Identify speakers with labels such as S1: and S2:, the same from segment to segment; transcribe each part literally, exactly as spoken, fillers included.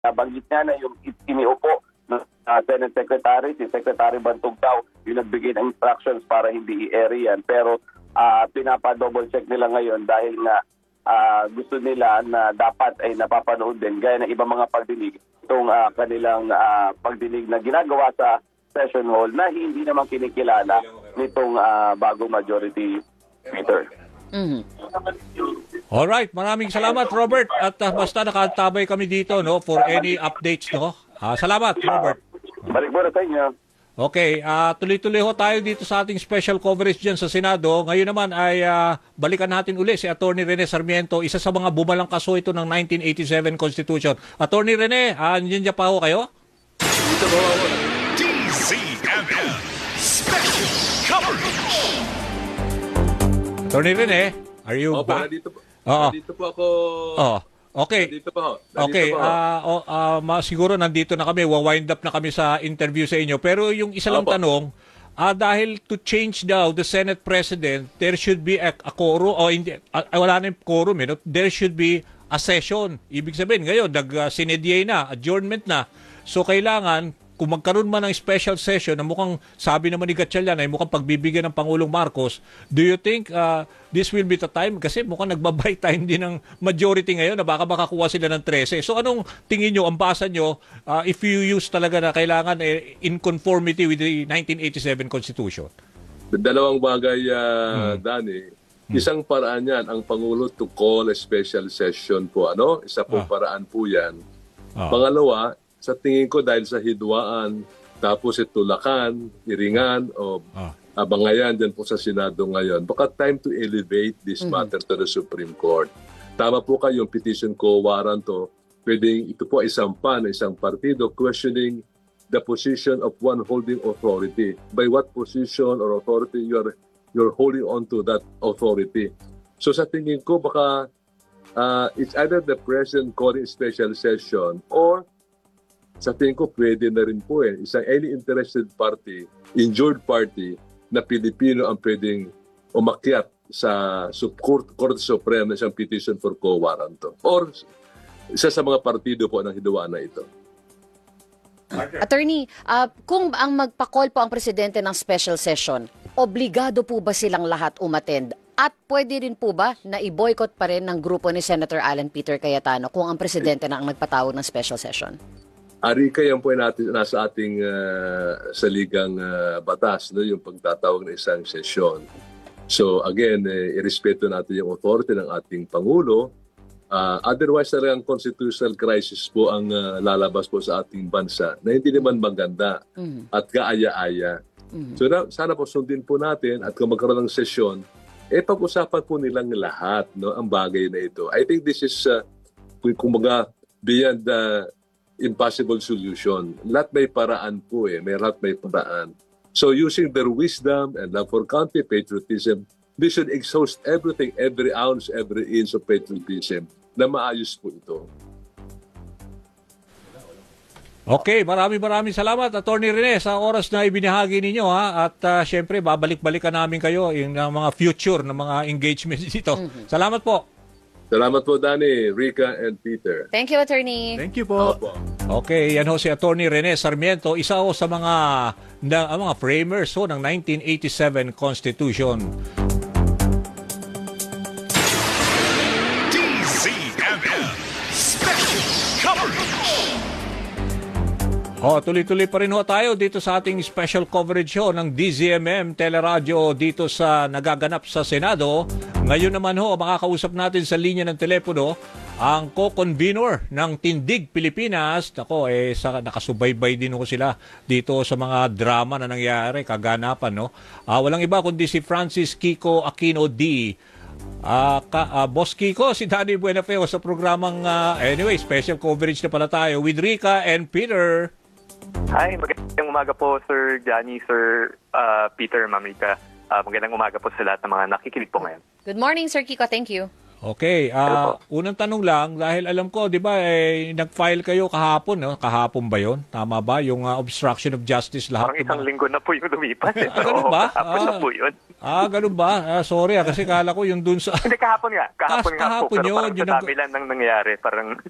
S1: nabanggit niya na yung iniupo ng uh, Senate Secretary, si Secretary Bantog daw, yung nagbigay ng instructions para hindi i-air yan. Pero uh, pinapa-double check nila ngayon dahil nga uh, gusto nila na dapat ay napapanood din, gaya ng ibang mga pagdinig, itong uh, kanilang uh, pagdinig na ginagawa sa session hall na hindi naman kinikilala nitong uh, bagong majority leader.
S2: Mm-hmm.
S3: Alright, maraming salamat Robert at uh, basta nakatabay kami dito no for any updates no. Uh, salamat Robert.
S1: Balik mo na sa inyo.
S3: Okay, uh, tuloy-tuloy ho tayo dito sa ating special coverage dyan sa Senado. Ngayon naman ay uh, balikan natin uli si Attorney Rene Sarmiento, isa sa mga bumalang kaso ito ng nineteen eighty-seven Constitution. Attorney Rene, uh, nandiyan pa ho kayo?
S4: Dito po ako. D Z M M Special Coverage.
S3: Attorney Rene, are you
S5: Opo,
S3: back?
S5: Nandito po,
S3: Oo.
S5: nandito po ako.
S3: Oh, okay.
S5: Nandito po ako. Nandito
S3: Okay,
S5: po ako.
S3: ah uh, uh, uh, siguro nandito na kami, wa-wind up na kami sa interview sa inyo. Pero yung isa lang
S5: Opo.
S3: tanong, ah dahil to change daw the Senate President, there should be a, a quorum, o hindi, ah, wala na yung quorum, eh, no? There should be a session. Ibig sabihin, ngayon, nag-sinedye na, adjournment na. So, kailangan, kung magkaroon man ng special session na mukhang, sabi naman ni Gatchalian ay mukhang pagbibigyan ng Pangulong Marcos, do you think uh, this will be the time? Kasi mukhang nagbabay time din ng majority ngayon na baka makakuha sila ng thirteen. So anong tingin nyo, ang basa nyo, uh, if you use talaga na kailangan eh, in conformity with the nineteen eighty-seven Constitution?
S5: Dalawang bagay, uh,
S3: Hmm.
S5: Danny. Isang paraan yan, ang Pangulo to call a special session po. Ano? Isa pong
S3: Ah.
S5: paraan po yan.
S3: Ah.
S5: Pangalawa, sa tingin ko dahil sa hidwaan, tapos itulakan, iringan, o
S3: Ah.
S5: abangayan dyan po sa Senado ngayon, baka time to elevate this matter to the Supreme Court. Tama po kayo, yung petition ko, warrant to, pwedeng ito po isang pan, isang partido, questioning the position of one holding authority. By what position or authority you're, you're holding on to that authority. So sa tingin ko, baka uh, it's either the President calling special session or sa tingin ko, pwede na rin po eh. Isang any interested party, injured party, na Pilipino ang pwedeng umakyat sa Court, Court Supreme na isang petition for quo warranto. Or isa sa mga partido po ng hidwaan na ito.
S2: Attorney, uh, kung ang magpa-call po ang presidente ng special session, obligado po ba silang lahat umattend? At pwede rin po ba na i-boycott pa rin ng grupo ni Senator Alan Peter Cayetano kung ang presidente na ang nagpatawag ng special session?
S5: Arika, yan po ay natin, nasa ating uh, saligang uh, batas, no? Yung pagtatawag ng isang sesyon. So again, eh, irespeto natin yung authority ng ating Pangulo. Uh, otherwise, talagang constitutional crisis po ang uh, lalabas po sa ating bansa na hindi naman maganda
S2: Mm-hmm.
S5: at kaaya-aya.
S2: Mm-hmm.
S5: So na, sana po sundin po natin at kung magkaroon ng sesyon, eh pag-usapan po nilang lahat no, ang bagay na ito. I think this is, uh, kumbaga, beyond the uh, impossible solution. Lahat may paraan po eh. May lahat may paraan. So using their wisdom and love for country, patriotism, they should exhaust everything, every ounce, every inch of patriotism na maayos po ito.
S3: Okay, maraming maraming salamat Attorney Rene sa oras na ibinahagi ninyo ha at uh, syempre babalik-balikan namin kayo yung uh, mga future na mga engagements dito. Mm-hmm. Salamat po.
S5: Salamat po, Danny, Rika, and Peter.
S2: Thank you, Attorney.
S3: Thank you po.
S5: Opo.
S3: Okay, yan ho si Attorney Rene Sarmiento, isa ho sa mga na, mga framers ho ng nineteen eighty-seven Constitution.
S4: D Z M M Special Coverage.
S3: Oh, tuloy-tuloy pa rin ho tayo dito sa ating special coverage ho ng D Z M M Teleradyo dito sa nagaganap sa Senado. Ngayon naman ho, makakausap natin sa linya ng telepono ang co-convener ng Tindig Pilipinas. Nako, eh, sa, nakasubaybay din ho sila dito sa mga drama na nangyari, kaganapan, no? Ah, walang iba kundi si Francis Kiko Aquino D. Ah, ka, ah, Boss Kiko, si Danny Buenafeo sa programang, ah, anyway, special coverage na pala tayo with Rika and Peter.
S6: Hi, magandang umaga po Sir Johnny, Sir uh, Peter, Mamita. Uh, magandang umaga po sa lahat ng mga nakikinig po ngayon.
S2: Good morning, Sir Kiko. Thank you.
S3: Okay, ah unang tanong lang, dahil alam ko, di ba, eh, nag-file kayo kahapon, no? Kahapon ba yon? Tama ba? Yung uh, obstruction of justice lahat?
S6: Parang isang linggo na po yung lumipas. Eh.
S3: Ah, ganun ba?
S6: Kahapon na
S3: Ah.
S6: po yun.
S3: Ah, ganun ba? Ah, sorry, ah, kasi kala ko yung dun sa...
S6: Hindi, kahapon nga. Kahapon
S3: Ah,
S6: nga
S3: kahapon
S6: po. Pero
S3: yun,
S6: parang
S3: yun
S6: sa
S3: ang-
S6: dami lang nang nangyari. Parang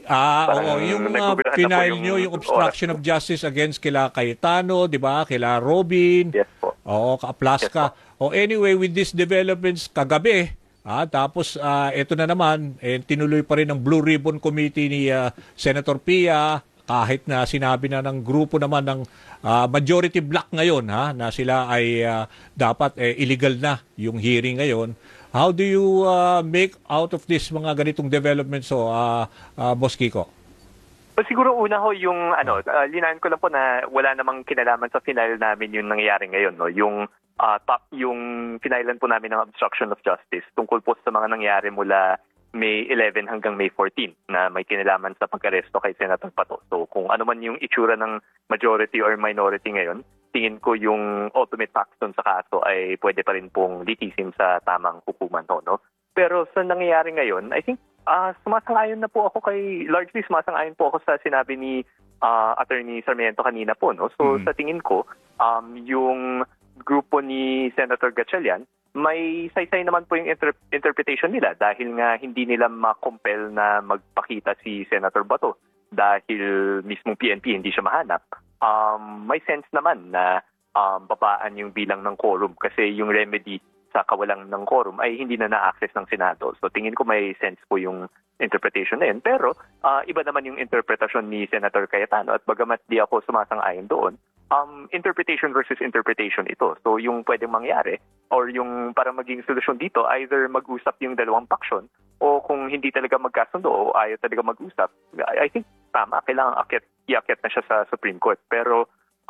S3: Ah,
S6: Parang
S3: oo, yung uh,
S6: nagugulahan na po
S3: final
S6: yung
S3: nyo, yung
S6: oras
S3: obstruction
S6: po.
S3: of justice against kila Cayetano, di ba? Kila Robin.
S6: Yes po.
S3: Oo, ka-Plaska. O anyway, with these developments kagabi, ah, tapos ah, ito na naman, eh, tinuloy pa rin ng Blue Ribbon Committee ni ah, Senator Pia, kahit na sinabi na ng grupo naman ng ah, majority block ngayon, ha, na sila ay ah, dapat eh, illegal na yung hearing ngayon. How do you uh, make out of this mga ganitong developments, so, uh, uh, Boss Kiko?
S6: So, siguro una ho yung ano, uh, linaan ko lang po na wala namang kinalaman sa final namin yung nangyayari ngayon, no. Yung uh, top, yung finalan po namin ng obstruction of justice tungkol po sa mga nangyari mula May eleven hanggang May fourteen na may kinalaman sa pag-aresto kay Senator Pato. So kung ano man yung itsura ng majority or minority ngayon, tingin ko yung ultimate facts dun sa kaso ay pwede pa rin pong litisin sa tamang hukuman to, no? Pero sa nangyayari ngayon, I think uh, sumasang-ayon na po ako kay, largely sumasang-ayon po ako sa sinabi ni uh, Attorney Sarmiento kanina po, no? So mm-hmm. sa tingin ko, um, yung grupo ni Senator Gatchalian, may saysay naman po yung inter- interpretation nila dahil nga hindi nila ma-compel na magpakita si Senator Bato dahil mismong P N P hindi siya mahanap. Um, may sense naman na um, babaan yung bilang ng quorum kasi yung remedy sa kawalang ng quorum ay hindi na na-access ng Senado. So tingin ko may sense po yung interpretation na yun. Pero uh, iba naman yung interpretasyon ni Senator Cayetano at bagamat di ako sumasang-ayon doon, um, interpretation versus interpretation ito. So yung pwedeng mangyari or yung para maging solusyon dito, either mag-usap yung dalawang paksyon o kung hindi talaga magkasundo o ayaw talaga mag-usap, I, I think tama, kailangan akit, iakyat na siya sa Supreme Court. Pero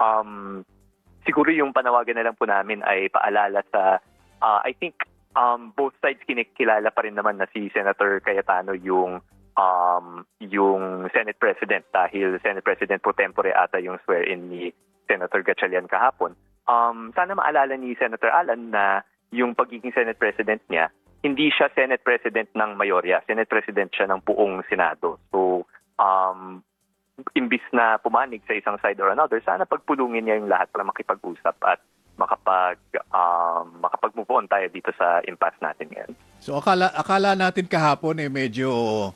S6: um, siguro yung panawagan na lang po namin ay paalala sa Uh, I think um, both sides kinikilala pa rin naman na si Senator Cayetano yung um, yung Senate President dahil Senate President pro tempore ata yung swear-in ni Senator Gatchalian kahapon. Um, sana maalala ni Senator Alan na yung pagiging Senate President niya, hindi siya Senate President ng mayorya, Senate President siya ng buong Senado. So, um, imbis na pumanig sa isang side or another, sana pagpulungin niya yung lahat para makipag-usap at makapag um, makapag-move on tayo dito sa impasse natin ngayon.
S7: So akala akala natin kahapon eh medyo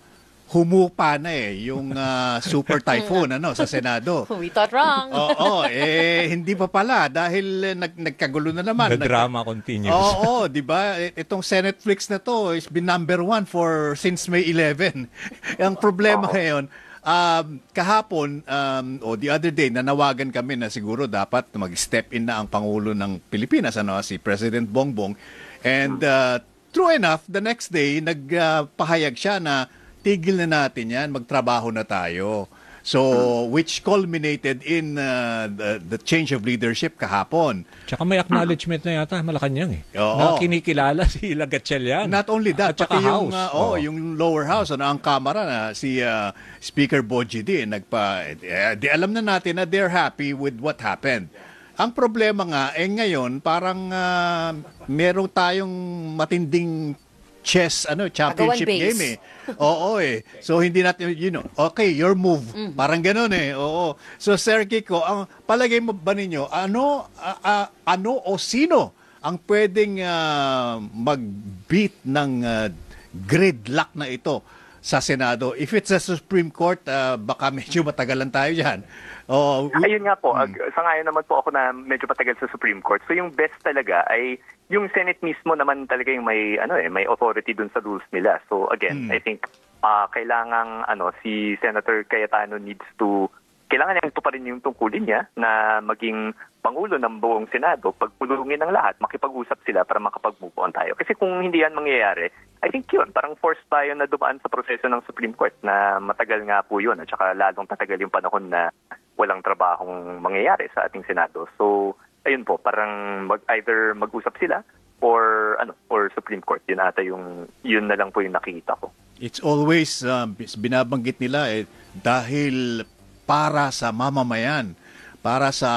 S7: humupa na eh yung uh, super typhoon ano sa Senado.
S2: We thought wrong.
S7: Oo, eh hindi pa pala dahil nag nagkagulo na naman.
S3: The drama nag- continues.
S7: Oo, 'di ba? Itong Senate Flix na to is been number one for since May eleven. Ang problema oh. ngayon, Um, kahapon um, o the other day nanawagan kami na siguro dapat mag-step in na ang Pangulo ng Pilipinas, ano, si President Bongbong. And uh, true enough, the next day nagpahayag uh, siya na tigil na natin yan, magtrabaho na tayo. So, which culminated in uh, the, the change of leadership kahapon.
S3: Tsaka may acknowledgement na yata Malacanang eh.
S7: Oo.
S3: Na kinikilala si Gatchalian.
S7: Not only that,
S3: at
S7: pati yung,
S3: House.
S7: uh, oh, yung lower house, ano, ang Kamara na si uh, Speaker Boji Di, nagpa, eh, di alam na natin na they're happy with what happened. Ang problema nga, eh ngayon, parang uh, meron tayong matinding chess ano championship game eh. Oo eh. So hindi natin, you know, okay, your move. Mm-hmm. Parang ganoon eh. Oo. So Sir Kiko, ang palagay mo ba ninyo, ano uh, uh, ano o sino ang pwedeng uh, mag-beat ng uh, gridlock na ito sa Senado? If it's a Supreme Court, uh, baka medyo matagalan tayo diyan. Oh, we...
S6: Ayun nga po, hmm. sangayon naman po ako na medyo patagal sa Supreme Court. So yung best talaga ay yung Senate mismo naman talaga yung may ano eh, may authority dun sa rules nila. So again, hmm. I think uh, kailangang ano si Senator Cayetano needs to kailangan niya pa rin yung tungkulin niya na maging Pangulo ng buong Senado, pagpulungin ng lahat, makipag-usap sila para makapag-move on tayo. Kasi kung hindi yan mangyayari, I think yun, parang forced tayo na dumaan sa proseso ng Supreme Court na matagal nga po yun at saka lalong tatagal yung panahon na walang trabahong mangyayari sa ating Senado. So, ayun po, parang mag, either mag-usap sila or ano or Supreme Court. Yun ata yung, yun na lang po yung nakikita ko.
S7: It's always, uh, binabanggit nila eh, dahil para sa mamamayan, para sa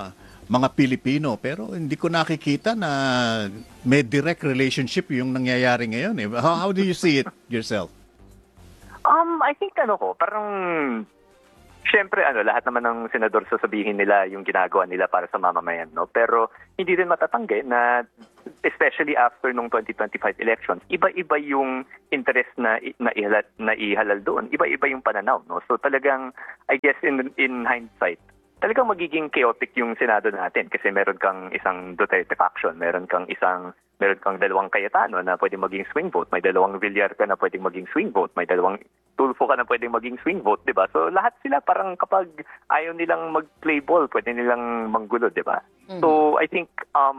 S7: mga Pilipino. Pero hindi ko nakikita na may direct relationship yung nangyayari ngayon. Eh. How, how do you see it yourself?
S6: Um, I think ano ko, parang siyempre ano, lahat naman ng senador sasabihin nila yung ginagawa nila para sa mamamayan, no? Pero hindi rin matatanggi na especially after nung twenty twenty-five elections, iba-iba yung interest na na ihalal, na ihalal doon. Iba-iba yung pananaw, no? So talagang I guess in in hindsight, talagang magiging chaotic yung Senado natin kasi meron kang isang Duterte faction, meron kang isang meron kang dalawang Cayetano na pwedeng maging swing vote, may dalawang Villar ka na pwedeng maging swing vote, may dalawang Tulfo ka na pwedeng maging swing vote, 'di ba? So lahat sila parang kapag ayaw nilang mag-play ball, pwede nilang manggulo, 'di ba? Mm-hmm. So I think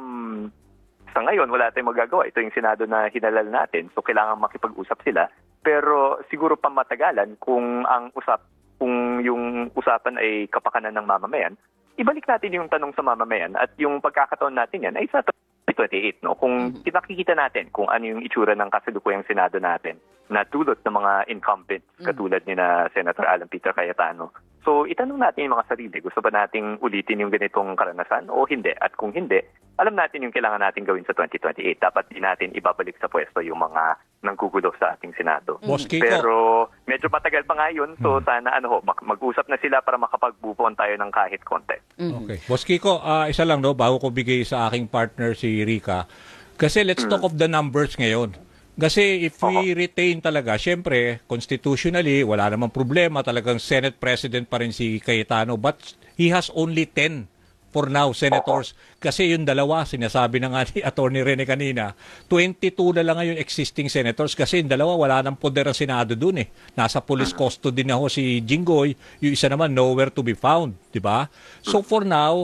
S6: um sa ngayon wala tayong magagawa. Ito yung Senado na hinalal natin. So kailangan makipag-usap sila. Pero siguro pamatagalan kung ang usap kung yung usapan ay kapakanan ng mamamayan, ibalik natin yung tanong sa mamamayan at yung pagkakataon natin yan ay sa twenty twenty-eight, no? Kung nakikita natin kung ano yung itsura ng kasalukuyang Senado natin na dulot ng mga incumbents katulad ni na Senator Alan Peter Cayetano. So itanong natin yung mga sarili, gusto ba nating ulitin yung ganitong karanasan o hindi? At kung hindi, alam natin yung kailangan natin gawin sa twenty twenty-eight. Dapat din natin ibabalik sa pwesto yung mga nanggugulo sa ating Senado.
S3: Boss Kiko.
S6: Pero medyo matagal pa nga yun, so sana ano ho, mag- mag-usap na sila para makapag-bubuan tayo ng kahit konti.
S3: Okay. Boss Kiko, ah, isa lang no, bago ko bigay sa aking partner si Rica. Kasi let's talk of the numbers ngayon. Kasi if we retain talaga, syempre, constitutionally, wala namang problema. Talagang Senate President pa rin si Cayetano. But he has only ten for now, senators. Kasi yung dalawa, sinasabi na nga ni Attorney Rene kanina, twenty-two na lang ngayon existing senators. Kasi yung dalawa, wala nang poder ang Senado dun eh. Nasa police custody na ho si Jinggoy. Yung isa naman, nowhere to be found. Diba? So for now,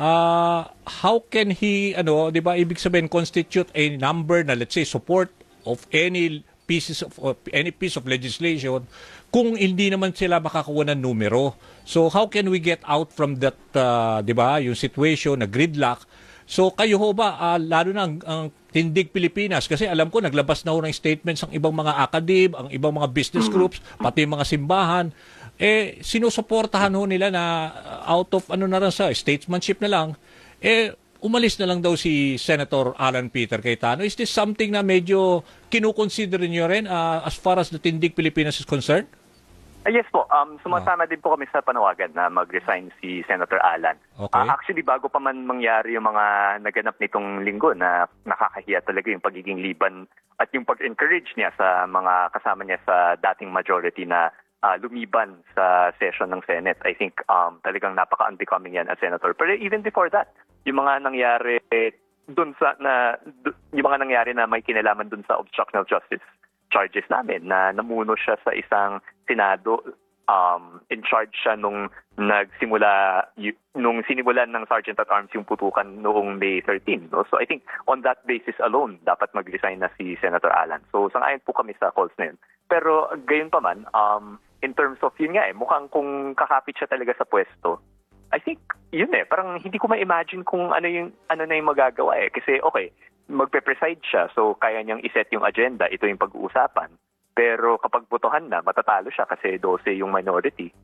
S3: uh, how can he, ano, diba, ibig sabihin, constitute a number na, let's say, support of any pieces of, of any piece of legislation kung hindi naman sila makakuha ng numero. So how can we get out from that, uh, 'di ba, yung situation na gridlock? So kayo ho ba, uh, lalo na ang, ang Tindig Pilipinas, kasi alam ko naglabas na ho ng statements ang ibang mga akadib, ang ibang mga business groups, pati mga simbahan, eh sinusuportahan ho nila na out of ano na rin sa statesmanship na lang, eh umalis na lang daw si Senator Alan Peter Cayetano. Is this something na medyo kinukonsider niyo rin uh, as far as the Tindig Pilipinas is concerned?
S6: Uh, yes po, um, sumasama din po kami sa panawagan na mag-resign si Senator Alan.
S3: Okay.
S6: Uh, actually, bago pa man mangyari yung mga naganap nitong linggo na nakakahiya talaga yung pagiging liban at yung pag-encourage niya sa mga kasama niya sa dating majority na uh, lumiban sa session ng Senate. I think um, talagang napaka-unbecoming yan as Senator. Pero even before that, yung mga nangyari dun sa na yung mga nangyari na may kinalaman dun sa obstruction of justice charges namin na namuno siya sa isang Senado, um in charge siya nung nagsimula y- nung sinimulan ng Sergeant at Arms yung putukan noong May thirteenth, no? So I think on that basis alone dapat mag-resign na si Senator Alan. So sang-ayon po kami sa calls na yun. Pero gayon pa man, um in terms of yun nga eh, mukhang kung kakapit siya talaga sa pwesto, I think, yun eh, parang hindi ko ma-imagine kung ano yung ano na yung magagawa eh. Kasi, okay, magpe-preside siya, so kaya niyang iset yung agenda, ito yung pag-uusapan. Pero kapag botohan na, matatalo siya kasi twelve yung minority.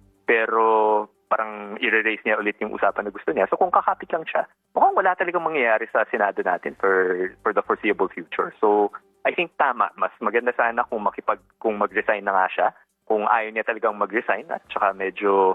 S6: Pero parang i-raise niya ulit yung usapan na gusto niya. So kung kakapit lang siya, mukhang wala talagang mangyayari sa Senado natin for for the foreseeable future. So I think tama, mas maganda sana kung makipag kung mag-resign na nga siya, kung ayaw niya talagang mag-resign at saka medyo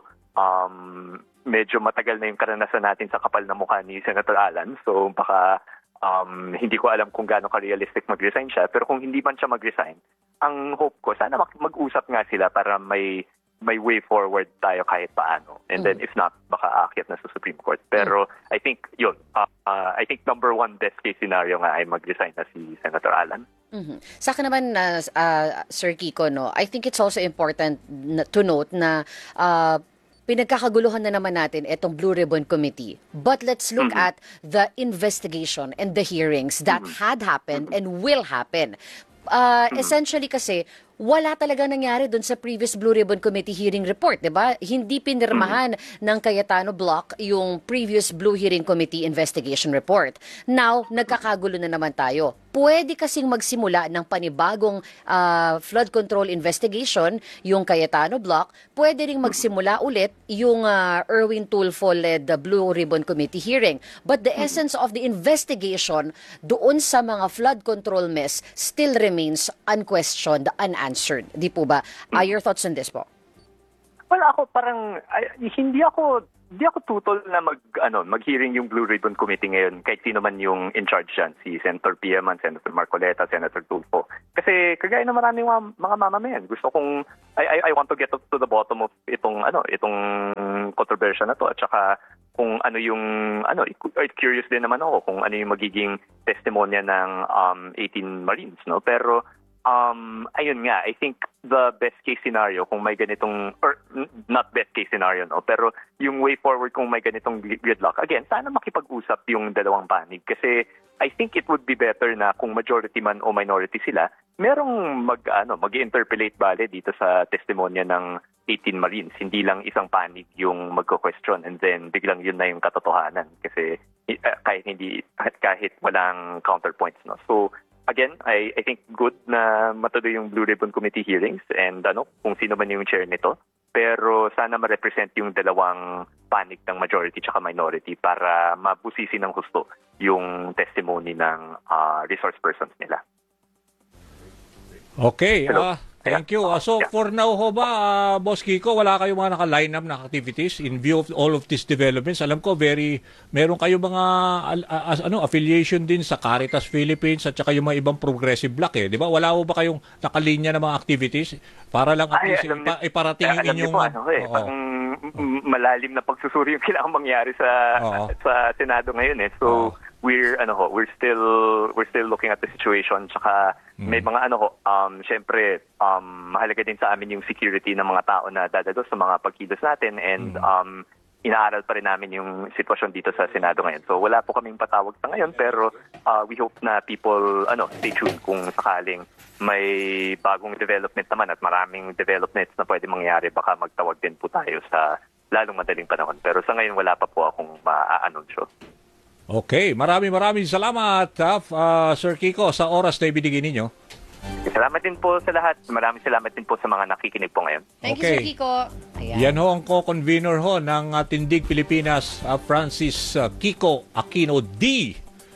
S6: um medyo matagal na yung karanasan natin sa kapal na mukha ni Senator Alan. So baka um, hindi ko alam kung gaano ka-realistic mag-resign siya. Pero kung hindi man siya mag-resign, ang hope ko, sana mag-usap nga sila para may may way forward tayo kahit paano. And then if not, baka aakyat na sa Supreme Court. Pero I think, yun, uh, uh, I think number one best case scenario nga ay mag-resign na si Senator Alan.
S2: Mm-hmm. Sa akin naman, uh, uh, Sir Kiko, no, I think it's also important na, to note na uh, pinagkakaguluhan na naman natin itong Blue Ribbon Committee. But let's look mm-hmm. at the investigation and the hearings that mm-hmm. had happened mm-hmm. and will happen. Uh, mm-hmm. Essentially kasi, wala talaga nangyari dun sa previous Blue Ribbon Committee hearing report, di ba? Hindi pinirmahan mm-hmm. ng Cayetano Block yung previous Blue Hearing Committee investigation report. Now, nagkakagulo na naman tayo. Pwede kasing magsimula ng panibagong uh, flood control investigation, yung Cayetano Block. Pwede ring magsimula ulit yung uh, Erwin Tulfo-led Blue Ribbon Committee hearing. But the mm-hmm. essence of the investigation doon sa mga flood control mess still remains unquestioned, unanswered. Di po ba? Uh, your thoughts on this po?
S6: Wala ako parang ay, hindi ako hindi ako tutol na mag ano mag-hearing yung Blue Ribbon Committee ngayon kahit sino man yung in charge diyan, si Senator Pia man, Senator Marcoleta, Senator Tulfo. Kasi kagaya ng maraming mga, mga mamamayan, gusto kong I, I I want to get to, to the bottom of itong ano itong controversy na to at saka kung ano yung ano curious din naman ako kung ano yung magiging testimonya ng um eighteen Marines, no? Pero Um, ayun nga, I think the best case scenario kung may ganitong, or not best case scenario, no, pero yung way forward kung may ganitong gridlock, again, sana makipag-usap yung dalawang panig kasi I think it would be better na kung majority man o minority sila, merong mag, ano, mag-interpolate bale dito sa testimonya ng eighteen Marines, hindi lang isang panig yung magko-question and then biglang yun na yung katotohanan kasi uh, kahit hindi, kahit walang counterpoints, no. So, again, I, I think good na matuloy yung Blue Ribbon Committee hearings and ano, kung sino man yung chair nito. Pero sana ma-represent yung dalawang panig ng majority tsaka minority para mabusisi ng husto yung testimony ng uh, resource persons nila.
S3: Okay.
S6: Hello?
S3: Uh, thank you. Uh, so
S6: Yeah.
S3: for now ho ba, uh, Boss Kiko, wala kayong mga naka-line up na activities in view of all of these developments? Alam ko, very, meron kayong mga uh, uh, ano, affiliation din sa Caritas Philippines at saka yung mga ibang progressive bloc eh. Di ba? Wala ho ba kayong nakalinya ng mga activities? Para lang at
S6: Ay,
S3: least
S6: alam
S3: ipa,
S6: niyo-
S3: iparatingin
S6: alam niyo
S3: inyong...
S6: po, ano, eh,
S3: Oo.
S6: parang m- malalim na pagsusuri yung kailangang mangyari sa
S3: Oo.
S6: sa Senado ngayon eh. So
S3: Oo.
S6: we're ano ho, we're still we're still looking at the situation tsaka may mga ano ho, um syempre um mahalaga din sa amin yung security ng mga tao na dadados sa mga pagkilos natin and um inaaral pa rin namin yung sitwasyon dito sa Senado ngayon. So wala po kaming patawag sa ngayon pero uh, we hope na people ano stay tuned kung sakaling may bagong development naman at maraming developments na pwede mangyari, baka magtawag din po tayo sa lalong madaling panahon. Pero sa ngayon wala pa po akong maa-anunsyo.
S3: Okay. Maraming maraming salamat, uh, uh, Sir Kiko, sa oras na ibinigay ninyo.
S6: Salamat din po sa lahat. Maraming salamat din po sa mga nakikinig po ngayon.
S2: Thank
S3: Okay.
S2: you, Sir Kiko. Ayan.
S3: Yan ho ang co-convener ho ng uh, Tindig Pilipinas, uh, Francis uh, Kiko Aquino D.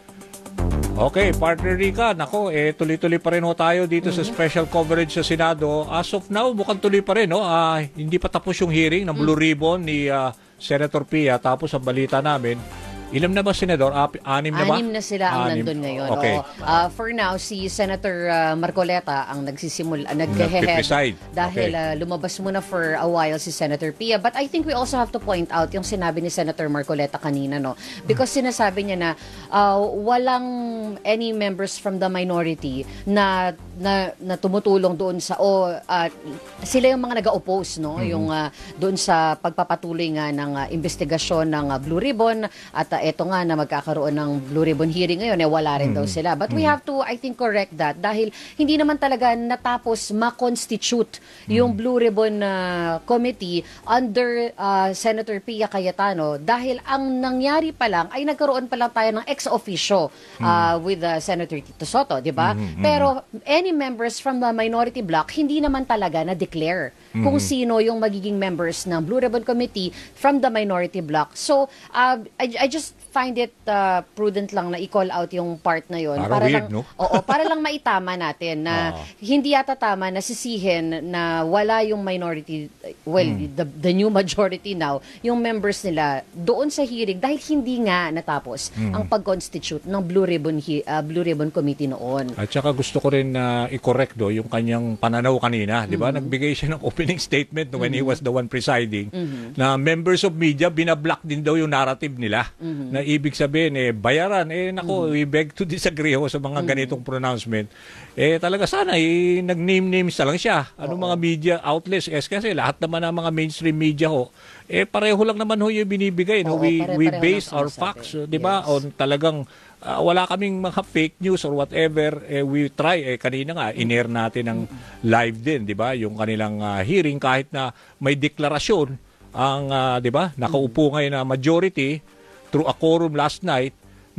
S3: Okay, partner Rica, nako, eh, tuloy-tuloy pa rin ho tayo dito sa special coverage sa Senado. As of now, mukhang tuloy pa rin, no? Ah, hindi pa tapos yung hearing ng Blue Ribbon ni uh, Senator Pia. Tapos sa balita namin, ilan na ba, Senador? Ap- anim na ba?
S2: Anim na sila ang
S3: Anim.
S2: nandun ngayon.
S3: Okay.
S2: Oo. Ah, for now, si Senator ah, Marcoleta ang nagsisimula,
S3: Nagpe-preside.
S2: naghe-head dahil
S3: Okay.
S2: ah, lumabas muna for a while si Senator Pia. But I think we also have to point out yung sinabi ni Senator Marcoleta kanina, no? Because sinasabi niya na ah, walang any members from the minority na na, na tumutulong doon sa o ah, sila yung mga nag-oppose, no? Yung ah, doon sa pagpapatuloy nga ng ah, investigasyon ng ah, Blue Ribbon at ah, eto nga na magkakaroon ng Blue Ribbon hearing ngayon, eh wala rin daw sila. But we have to, I think, correct that dahil hindi naman talaga natapos ma-constitute yung Blue Ribbon uh, Committee under uh, Senator Pia Cayetano dahil ang nangyari pa lang ay nagkaroon pa lang tayo ng ex officio uh, with uh, Senator Tito Soto, di ba? Pero any members from the minority bloc hindi naman talaga na-declare kung sino yung magiging members ng Blue Ribbon Committee from the minority bloc. So, uh, I, I just find it uh, prudent lang na i-call out yung part na yon
S3: Parang
S2: para
S3: weird,
S2: lang
S3: no?
S2: oo, para lang maitama natin na
S3: Oo.
S2: hindi yata tama na sisihin na wala yung minority, well, the, the new majority now, yung members nila doon sa hearing dahil hindi nga natapos ang pag-constitute ng Blue Ribbon he, uh, Blue Ribbon Committee noon.
S3: At saka gusto ko rin na i-correct do yung kanyang pananaw kanina, 'di ba? Nagbigay siya ng opening statement when he was the one presiding na members of media binablock din daw yung narrative nila. Na ibig sabihin eh bayaran eh nako, we beg to disagree ho sa mga ganitong pronouncement. Eh talaga sana eh nag-name names na lang siya. Ano mga media outlets eh, kasi lahat naman ng mga mainstream media ho eh pareho lang naman ho yung binibigay, no?
S2: Oo,
S3: We
S2: pare-pareho
S3: we
S2: lang
S3: base our
S2: sinasabi.
S3: facts, 'di ba?
S2: Yes.
S3: On talagang Ah, wala kaming mga fake news or whatever. Eh, we try, eh, kanina nga, in-air natin ng live din, di ba? Yung kanilang ah, hearing kahit na may deklarasyon ang, ah, di ba, nakaupo ngayon na majority through a quorum last night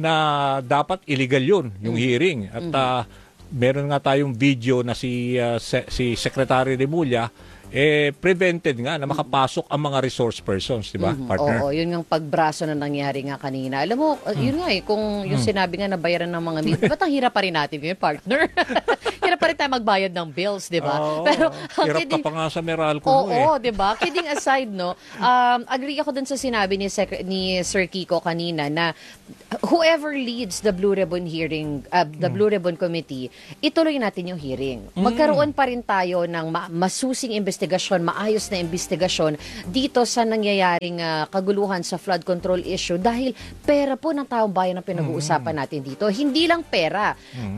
S3: na dapat illegal yun, yung hearing. At ah, meron nga tayong video na si, ah, se- si Secretary Remulla eh prevented nga na makapasok ang mga resource persons, di ba, partner?
S2: Oo, yun yung pagbraso na nangyari nga kanina. Alam mo, uh, yun nga eh, kung yung sinabi nga na bayaran ng mga media, ba't ang hirap pa rin natin yun, partner? Hirap pa rin tayo magbayad ng bills, di ba?
S3: Oo,
S2: Pero, ang
S3: hirap ka
S2: kidding-
S3: pa nga sa Meralco
S2: Oo,
S3: mo eh.
S2: di ba? Kidding aside, no, um, agree ako dun sa sinabi ni, Sec- ni Sir Kiko kanina na whoever leads the Blue Ribbon hearing, uh, the
S3: Mm.
S2: Blue Ribbon Committee, ituloy natin yung hearing. Magkaroon pa rin tayo ng ma- masusing investigasyon, maayos na investigasyon dito sa nangyayaring uh, kaguluhan sa flood control issue dahil pera po ng taong bayan ang pinag-uusapan natin dito. Hindi lang pera.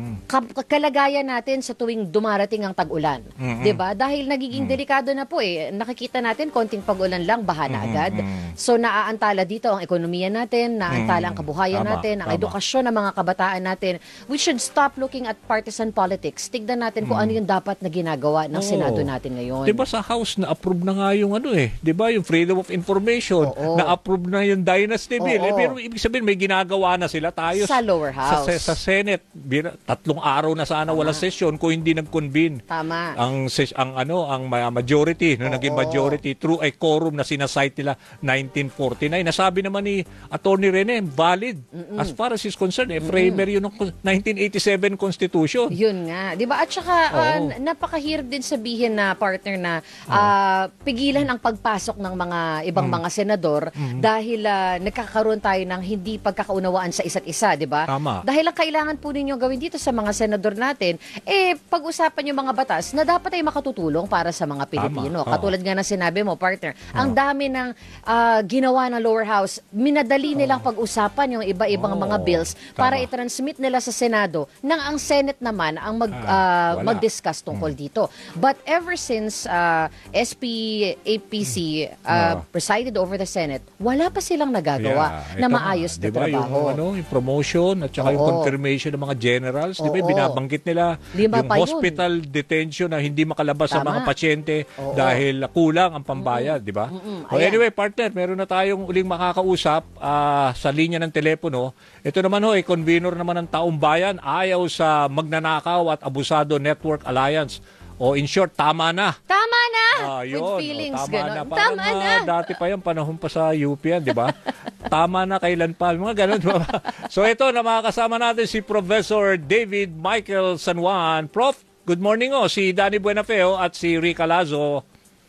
S2: Ka- kalagayan natin sa tuwing dumarating ang tag-ulan. 'Di ba? Dahil nagiging delikado na po eh. Nakikita natin konting pag-ulan lang baha na agad. So naaantala dito ang ekonomiya natin, naantala ang kabuhayan
S3: Tama,
S2: natin, ang
S3: tama.
S2: edukasyon ng mga kabataan natin. We should stop looking at partisan politics. Tignan natin kung ano yung dapat na ginagawa ng
S3: Oo.
S2: Senado natin ngayon.
S3: Di ba sa House na-approve na nga yung ano eh, di ba yung freedom of information,
S2: Oo.
S3: na-approve na yung dynasty bill.
S2: Oo.
S3: Eh, pero ibig sabihin may ginagawa na sila tayo
S2: Sa lower
S3: Sa,
S2: house.
S3: sa Senate. Bira- Tatlong araw na sana wala session kung hindi nag-convene.
S2: Tama.
S3: Ang ses- ang ano ang ma- majority no
S2: Oo.
S3: naging majority through a quorum na sinasite nila nineteen forty-nine. Nasabi naman ni Attorney Rene valid as far as is concerned. Eh, framer yun ng nineteen eighty-seven Constitution.
S2: Yun nga. 'Di ba? At saka ah,
S3: Oo.
S2: napakahirap din sabihin na partner na ah, pigilan ang pagpasok ng mga ibang
S3: Mm.
S2: mga senador dahil ah, nagkakaroon tayo ng hindi pagkakaunawaan sa isa't isa, 'di ba?
S3: Tama.
S2: Dahil ang kailangan po ninyo gawin dito sa mga senador natin eh pag-usapan yung mga batas na dapat ay makatutulong para sa mga Pilipino.
S3: Oo.
S2: Katulad nga ng sinabi mo, partner, ang dami ng ah, ginawa ng lower house, minadali nilang pag-usapan yung iba-ibang
S3: Oo.
S2: mga bills para
S3: Tama.
S2: i-transmit nila sa Senado nang ang Senate naman ang mag
S3: Ah,
S2: ah,
S3: wala.
S2: mag-discuss tungkol dito. But ever since ah, S P A P C ah,
S3: Ah.
S2: presided over the Senate, wala pa silang nagagawa
S3: Yeah,
S2: na
S3: ito
S2: maayos
S3: nga,
S2: na
S3: diba,
S2: trabaho.
S3: Yung, ano, yung promotion at saka yung
S2: Oo.
S3: confirmation ng mga generals, di ba,
S2: Oo.
S3: binabanggit nila
S2: Lima
S3: yung
S2: pa yun.
S3: hospital detention na hindi makalabas sa
S2: Tama.
S3: mga pasyente
S2: Oo.
S3: dahil kulang ang pambayad, di ba?
S2: Mm-mm.
S3: O
S2: Ayan.
S3: anyway, partner, meron na tayong uling makakausap ah, sa linya ng telepono. Ito naman ho, eh, convener naman ng Taong Bayan, ayaw sa Magnanakaw at Abusado Network Alliance. O in short, tama na.
S2: Tama na!
S3: Ah,
S2: With
S3: yun.
S2: feelings,
S3: O, tama
S2: ganon.
S3: na. Parang,
S2: Tama
S3: ah,
S2: na!
S3: dati pa yan, panahon pa sa U P yan, di ba? Tama na, kailan pa. Mga ganun. So ito, na makakasama natin si Professor David Michael San Juan. Prof, good morning o. Si Danny Buenafeo at si Rica Lazo.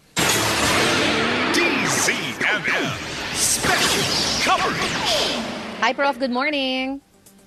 S4: D Z M M Special Coverage.
S2: Hi, Prof. Good morning.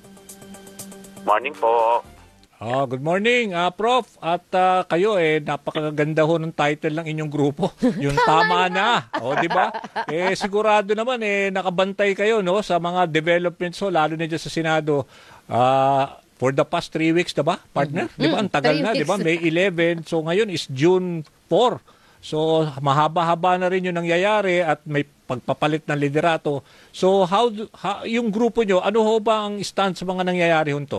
S6: Morning po.
S3: Ah, good morning, ah, Prof. At ah, kayo eh napakaganda ho ng title ng inyong grupo. Yung tama na. O, di ba? Eh sigurado naman eh nakabantay kayo no sa mga developments ho lalo na diyan sa Senado. Ah, for the past three weeks, 'di ba? Partner, 'di ba? Ang tagal
S2: three
S3: na, 'di ba?
S2: weeks.
S3: May eleven. So ngayon is June four. So mahaba-haba na rin 'yung nangyayari at may pagpapalit ng liderato. So how, do- ha- yung grupo nyo, ano ho ba ang stand sa mga nangyayari hunto?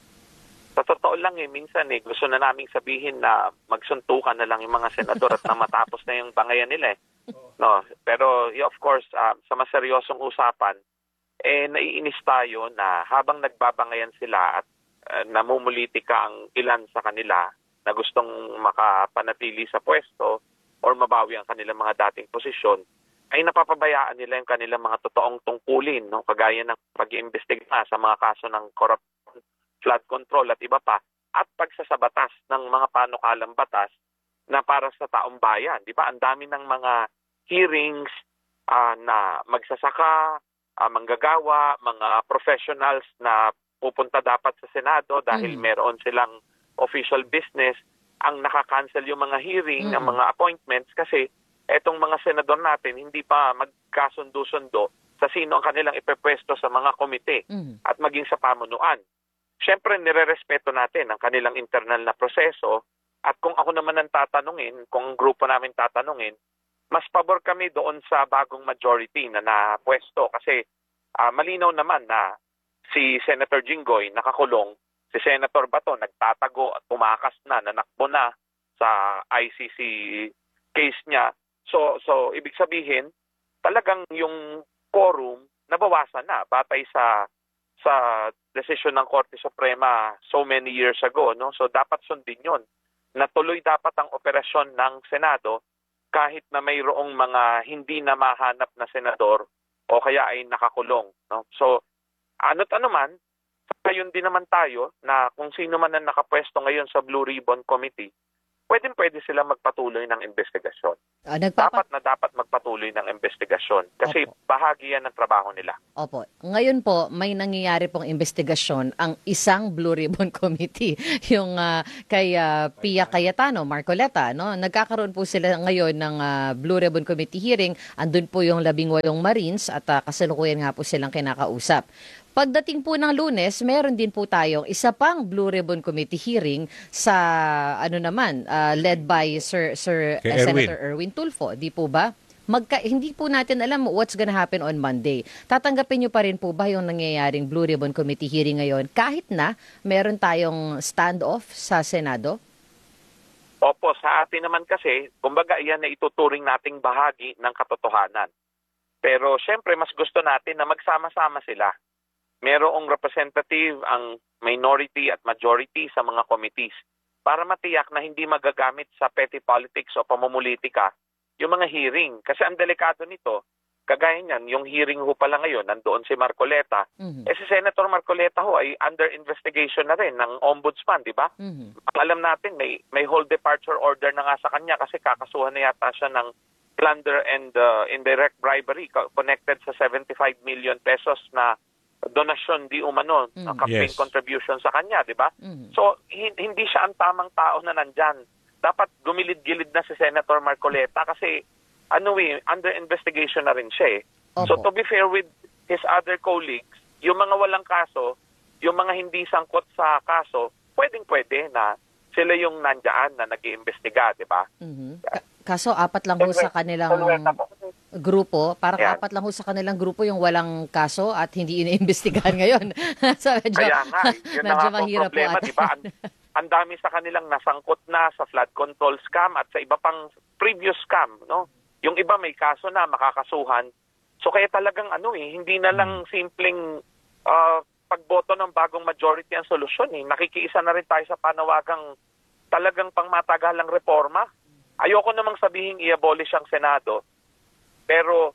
S6: Sa totoo lang eh, minsan eh, gusto na naming sabihin na magsuntukan na lang yung mga senador at na matapos na yung bangayan nila eh. No, pero yeah, of course, ah, sa mas seryosong usapan, eh naiinis tayo na habang nagbabangayan sila at uh, namumulitika ang ilan sa kanila na gustong makapanatili sa pwesto or mabawi ang kanilang mga dating posisyon, ay napapabayaan nila yung kanilang mga totoong tungkulin, no? Kagaya ng pag-iimbestiga sa mga kaso ng corruption, flood control at iba pa, at pagsasabatas ng mga panukalang batas na para sa taong bayan. Di ba? Ang dami ng mga hearings ah, na magsasaka, ah, manggagawa, mga professionals na pupunta dapat sa Senado dahil
S2: Mm.
S6: meron silang official business, ang nakakancel yung mga hearing,
S2: Mm.
S6: ang mga appointments kasi etong mga senador natin hindi pa magkasundo-sundo sa sino ang kanilang ipepwesto sa mga komite
S2: Mm.
S6: at maging sa pamunuan. Siyempre, nirerespeto natin ang kanilang internal na proseso at kung ako naman ang tatanungin, kung ang grupo namin tatanungin, mas pabor kami doon sa bagong majority na napwesto kasi ah, malinaw naman na si Senator Jinggoy nakakulong, si Senator Bato nagtatago at tumakas na, nanakbo na sa I C C case niya. So, so ibig sabihin, talagang yung quorum nabawasan na batay sa sa desisyon ng Korte Suprema so many years ago, no? So dapat sundin 'yon. Natuloy dapat ang operasyon ng Senado kahit na mayroong mga hindi na mahanap na senador o kaya ay nakakulong, no? So ano't ano man,
S8: Ngayon din naman tayo na kung sino man ang nakapwesto ngayon sa Blue Ribbon Committee, pwedeng pwede sila magpatuloy ng investigasyon.
S2: Ah, nagpapa-
S8: Dapat na dapat magpatuloy ng investigasyon kasi
S2: Opo.
S8: bahagi yan ng trabaho nila.
S2: Opo. Ngayon po, may nangyayari pong investigasyon ang isang Blue Ribbon Committee, yung ah, kay ah, Pia Cayetano, Marcoleta. No? Nagkakaroon po sila ngayon ng ah, Blue Ribbon Committee hearing. Andun po yung labing walong Marines at ah, kasalukuyan nga po silang kinakausap. Pagdating po ng Lunes, meron din po tayong isa pang Blue Ribbon Committee hearing sa ano naman, ah, led by Sir Sir
S3: Kay
S2: eh,
S3: Erwin.
S2: Senator Erwin Tulfo, di po ba? Magka, hindi po natin alam what's gonna happen on Monday. Tatanggapin niyo pa rin po ba yung nangyayaring Blue Ribbon Committee hearing ngayon kahit na meron tayong standoff sa Senado?
S8: Opo, sa atin naman kasi, kumbaga iyan na ituturing nating bahagi ng katotohanan. Pero syempre, mas gusto natin na magsama-sama sila. Merong representative ang minority at majority sa mga committees para matiyak na hindi magagamit sa petty politics o pamumulitika yung mga hearing. Kasi ang delikado nito, kagaya niyan, yung hearing ho pala ngayon, nandoon si Marcoleta.
S2: Mhm.
S8: Eh si Senator Marcoleta ho ay under investigation na rin ng ombudsman, di ba?
S2: Mhm.
S8: Ang alam natin, may, may whole departure order na nga sa kanya kasi kakasuhan na yata siya ng plunder and uh, indirect bribery co- connected sa seventy-five million pesos na donasyon di umano,
S2: Mm.
S8: uh, campaign
S3: Yes.
S8: contribution sa kanya, di ba?
S2: Mhm.
S8: So, hin- hindi siya ang tamang tao na nandyan. Dapat gumilid-gilid na si Senator Marcoleta kasi ano eh, under investigation na rin siya eh. So,
S2: Opo.
S8: to be fair with his other colleagues, yung mga walang kaso, yung mga hindi sangkot sa kaso, pwedeng-pwede na sila yung nandyan na nag-iimbestiga, di ba?
S2: Mhm. Ka- Kaso apat lang ho sa kanilang grupo, parang
S8: Yan.
S2: apat lang ho sa kanilang grupo yung walang kaso at hindi iniimbestigahan ngayon. So medyo,
S8: Kaya nga, yun na
S2: medyo
S8: nga po ang
S2: mahirap po
S8: problema,
S2: ata.
S8: di ba? Ang, ang dami sa kanilang nasangkot na sa flood control scam at sa iba pang previous scam, no? Yung iba may kaso na, makakasuhan. So kaya talagang ano eh, hindi na lang simpleng ah, pagboto ng bagong majority ang solusyon eh. Nakikiisa na rin tayo sa panawagang talagang pangmatagalang reforma. Ayoko namang sabihin i-abolish ang Senado, pero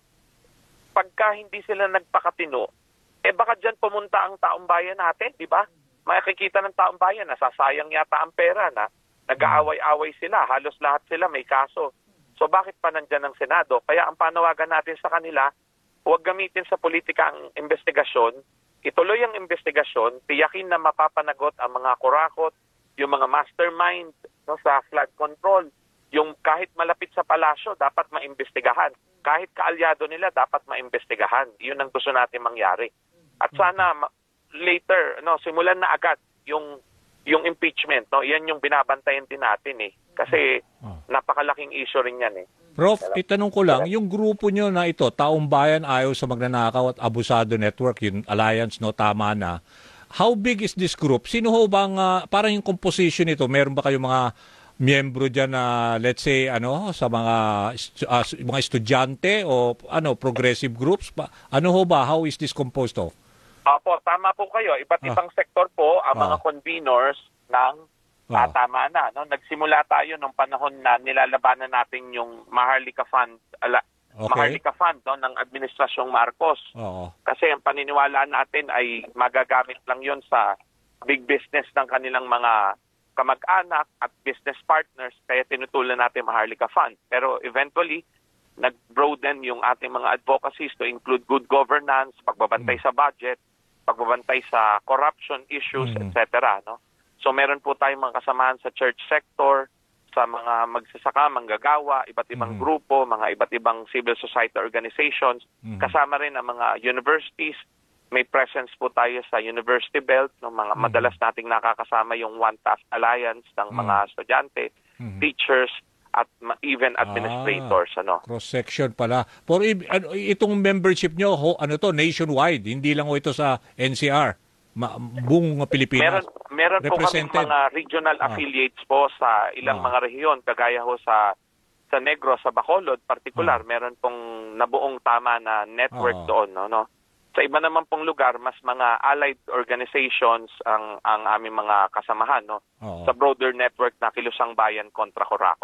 S8: pagka hindi sila nagpakatino, eh baka dyan pumunta ang taong bayan natin, di ba? Makikita ng taong bayan, nasasayang yata ang pera na nag-aaway-away sila, halos lahat sila may kaso. So bakit pa nandyan ang Senado? Kaya ang panawagan natin sa kanila, huwag gamitin sa politika ang investigasyon, ituloy ang investigasyon, tiyakin na mapapanagot ang mga kurakot, yung mga mastermind no, sa flood control, yung kahit malapit sa palasyo, dapat maimbestigahan. Kahit kaalyado nila, dapat maimbestigahan. Yun ang gusto natin mangyari. At sana ma- later, no, simulan na agad yung yung impeachment. No? Yan yung binabantayan din natin eh. Kasi napakalaking issue rin yan eh.
S3: Prof, itanong ko lang, yung grupo nyo na ito, Taong Bayan Ayaw sa Magnanakaw at Abusado Network, yung alliance, no, tama na. How big is this group? Sino ho bang, ah, parang yung composition nito, meron ba kayong mga miyembro dyan na, let's say, ano, sa mga estu- ah, mga estudyante o ano, progressive groups? Pa- Ano ho ba? How is this composed of?
S8: Opo, tama po kayo. Iba't
S3: Ah.
S8: ibang sektor po ang
S3: Ah.
S8: mga conveners ng
S3: Ah.
S8: ah, tama na. No? Nagsimula tayo nung panahon na nilalabanan natin yung Maharlika Fund, ala,
S3: Okay.
S8: Maharlika Fund no, ng Administrasyong Marcos.
S3: Oo.
S8: Kasi ang paniniwala natin ay magagamit lang yon sa big business ng kanilang mga kamag-anak at business partners, kaya tinutulan natin Maharlika Fund. Pero eventually, nag-broaden yung ating mga advocacies to include good governance, pagbabantay sa budget, pagbabantay sa corruption issues,
S3: Mm.
S8: et cetera. No? So meron po tayong mga kasamahan sa church sector, sa mga magsasaka, manggagawa, iba't ibang
S3: Mm.
S8: grupo, mga iba't ibang civil society organizations,
S3: Mm.
S8: kasama rin ang mga universities. May presence po tayo sa University Belt, no, mga
S3: Mm.
S8: madalas nating nakakasama yung One Task Alliance ng
S3: Mm.
S8: mga estudyante,
S3: Mm.
S8: teachers, at ma- even administrators. ano.
S3: Cross-section pala. For i- ano, itong membership nyo, ho, ano to, nationwide, hindi lang ho ito sa N C R, ma- buong Pilipinas.
S8: Meron, meron po kami
S3: Represented.
S8: mga regional
S3: Ah.
S8: affiliates po sa ilang
S3: Ah.
S8: mga rehiyon, kagaya ho sa sa Negros, sa Bacolod, particular,
S3: Ah.
S8: meron pong nabuong tama na network
S3: Ah.
S8: doon. No, no? Sa iba naman pong lugar, mas mga allied organizations ang ang aming mga kasamahan. No?
S3: Oo.
S8: Sa broader network na Kilusang Bayan kontra Corakot.